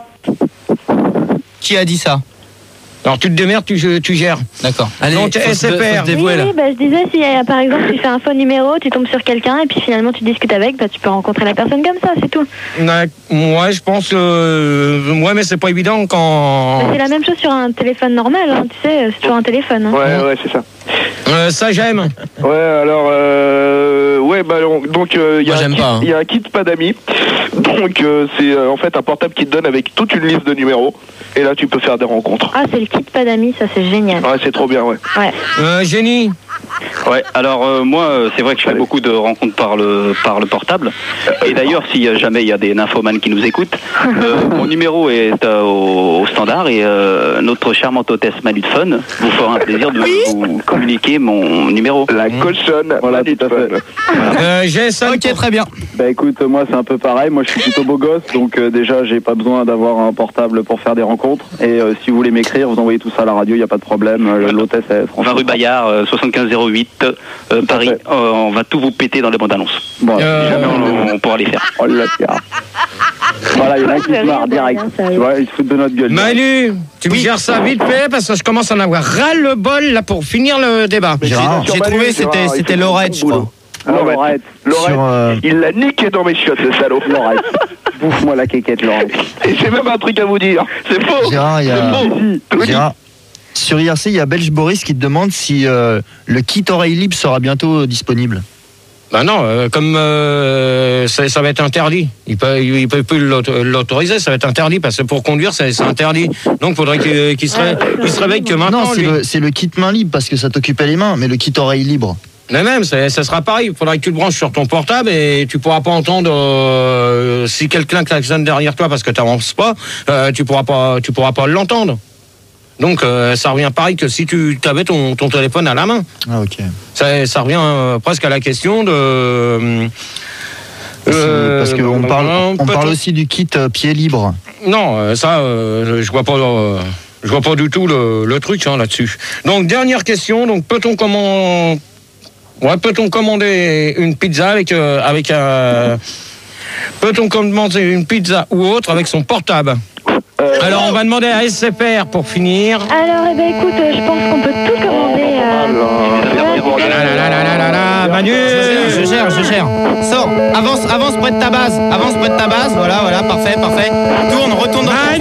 Qui a dit ça? Alors, tu te démerdes, tu, tu gères. D'accord. Allez, Donc, faut se- S F R. faut se Oui, dévouer là. oui, bah, je disais, si euh, par exemple tu fais un faux numéro, tu tombes sur quelqu'un et puis finalement tu discutes avec, bah, tu peux rencontrer la personne comme ça, c'est tout. Ouais, ouais, je pense. Euh, ouais, mais c'est pas évident quand. Bah, c'est la même chose sur un téléphone normal, hein, tu sais, c'est toujours un téléphone. Hein. Ouais, ouais, c'est ça. Euh, ça, j'aime. Ouais, alors, euh, ouais, bah, donc, euh, il y, Moi, a un j'aime kit- pas, hein. il y a un kit pas d'amis. Donc, euh, c'est euh, en fait un portable qui te donne avec toute une liste de numéros. Et là, tu peux faire des rencontres. Ah, c'est le kit pas d'amis, ça c'est génial. Ouais, c'est trop bien, ouais. Ouais. Euh, Génie. Ouais, alors euh, moi, euh, c'est vrai que je fais beaucoup de rencontres par le par le portable. Et d'ailleurs, si euh, jamais il y a des nymphomanes qui nous écoutent, euh, mon numéro est euh, au, au standard et euh, notre charmante hôtesse Manu de Fun vous fera un plaisir de vous communiquer mon numéro. La cochonne, Voilà, Manu tout à de fait. Fun. Euh, Jason. Ok, très bien. Bah écoute, moi c'est un peu pareil, moi je suis plutôt beau gosse, donc euh, déjà j'ai pas besoin d'avoir un portable pour faire des rencontres. Et euh, si vous voulez m'écrire, vous envoyez tout ça à la radio, il n'y a pas de problème, euh, l'hôtesse est vingt franchement... rue Bayard, euh, soixante-quinze zéro huit. huit, euh, Paris. Euh, on va tout vous péter dans les bandes annonces. Bon, Euh, Jamais on, on pourra les faire. Oh là là. Voilà, il y en a qui se marrent direct. Tu vois, ils se foutent de notre gueule. Manu, tu me gères ça vite fait parce que je commence à en avoir ras le bol là pour finir le débat. Gérard, J'ai trouvé, c'était c'était Lorette, je crois. Alors, Laurette, Laurette, sur, euh, il l'a niqué dans mes chiottes, le salaud. Laurette, bouffe-moi la quéquette, Laurette. Et j'ai même un truc à vous dire. C'est faux. Gérard, il y a... C'est faux. Gérard, sur I R C, il y a Belge Boris qui te demande si euh, le kit oreille libre sera bientôt disponible. Bah non, euh, comme euh, ça, ça va être interdit. Il peut, il peut plus l'auto- l'autoriser, ça va être interdit parce que pour conduire, c'est c'est interdit. Donc, il faudrait qu'il qu'il se, ré- qu'il se réveille que maintenant. Non, c'est lui. le, c'est le kit main libre parce que ça t'occupait les mains, mais le kit oreille libre. Mais même, ça, ça sera pareil. Il faudra que tu le branches sur ton portable et tu pourras pas entendre euh, si quelqu'un klaxonne derrière toi parce que tu n'avances pas. Euh, tu pourras pas, tu pourras pas l'entendre. Donc, euh, ça revient pareil que si tu avais ton, ton téléphone à la main. Ah, ok. Ça, ça revient euh, presque à la question de. Euh, parce qu'on parle, on parle aussi du kit euh, pied libre. Non, euh, ça, euh, je vois pas. Euh, je vois pas du tout le, le truc hein, là-dessus. Donc, dernière question. Donc, peut-on comment. Ouais, peut-on commander une pizza avec euh, avec un peut-on commander une pizza ou autre avec son portable? Euh, Alors on va demander à S C P R pour finir. Alors, eh ben, écoute, euh, je pense qu'on peut tout commander. Euh... La, la, la, la, la, la, la, Manu. Je gère, je gère. Sors, avance, avance près de ta base. Avance près de ta base. Voilà, voilà, parfait, parfait. Tourne, retourne dans ton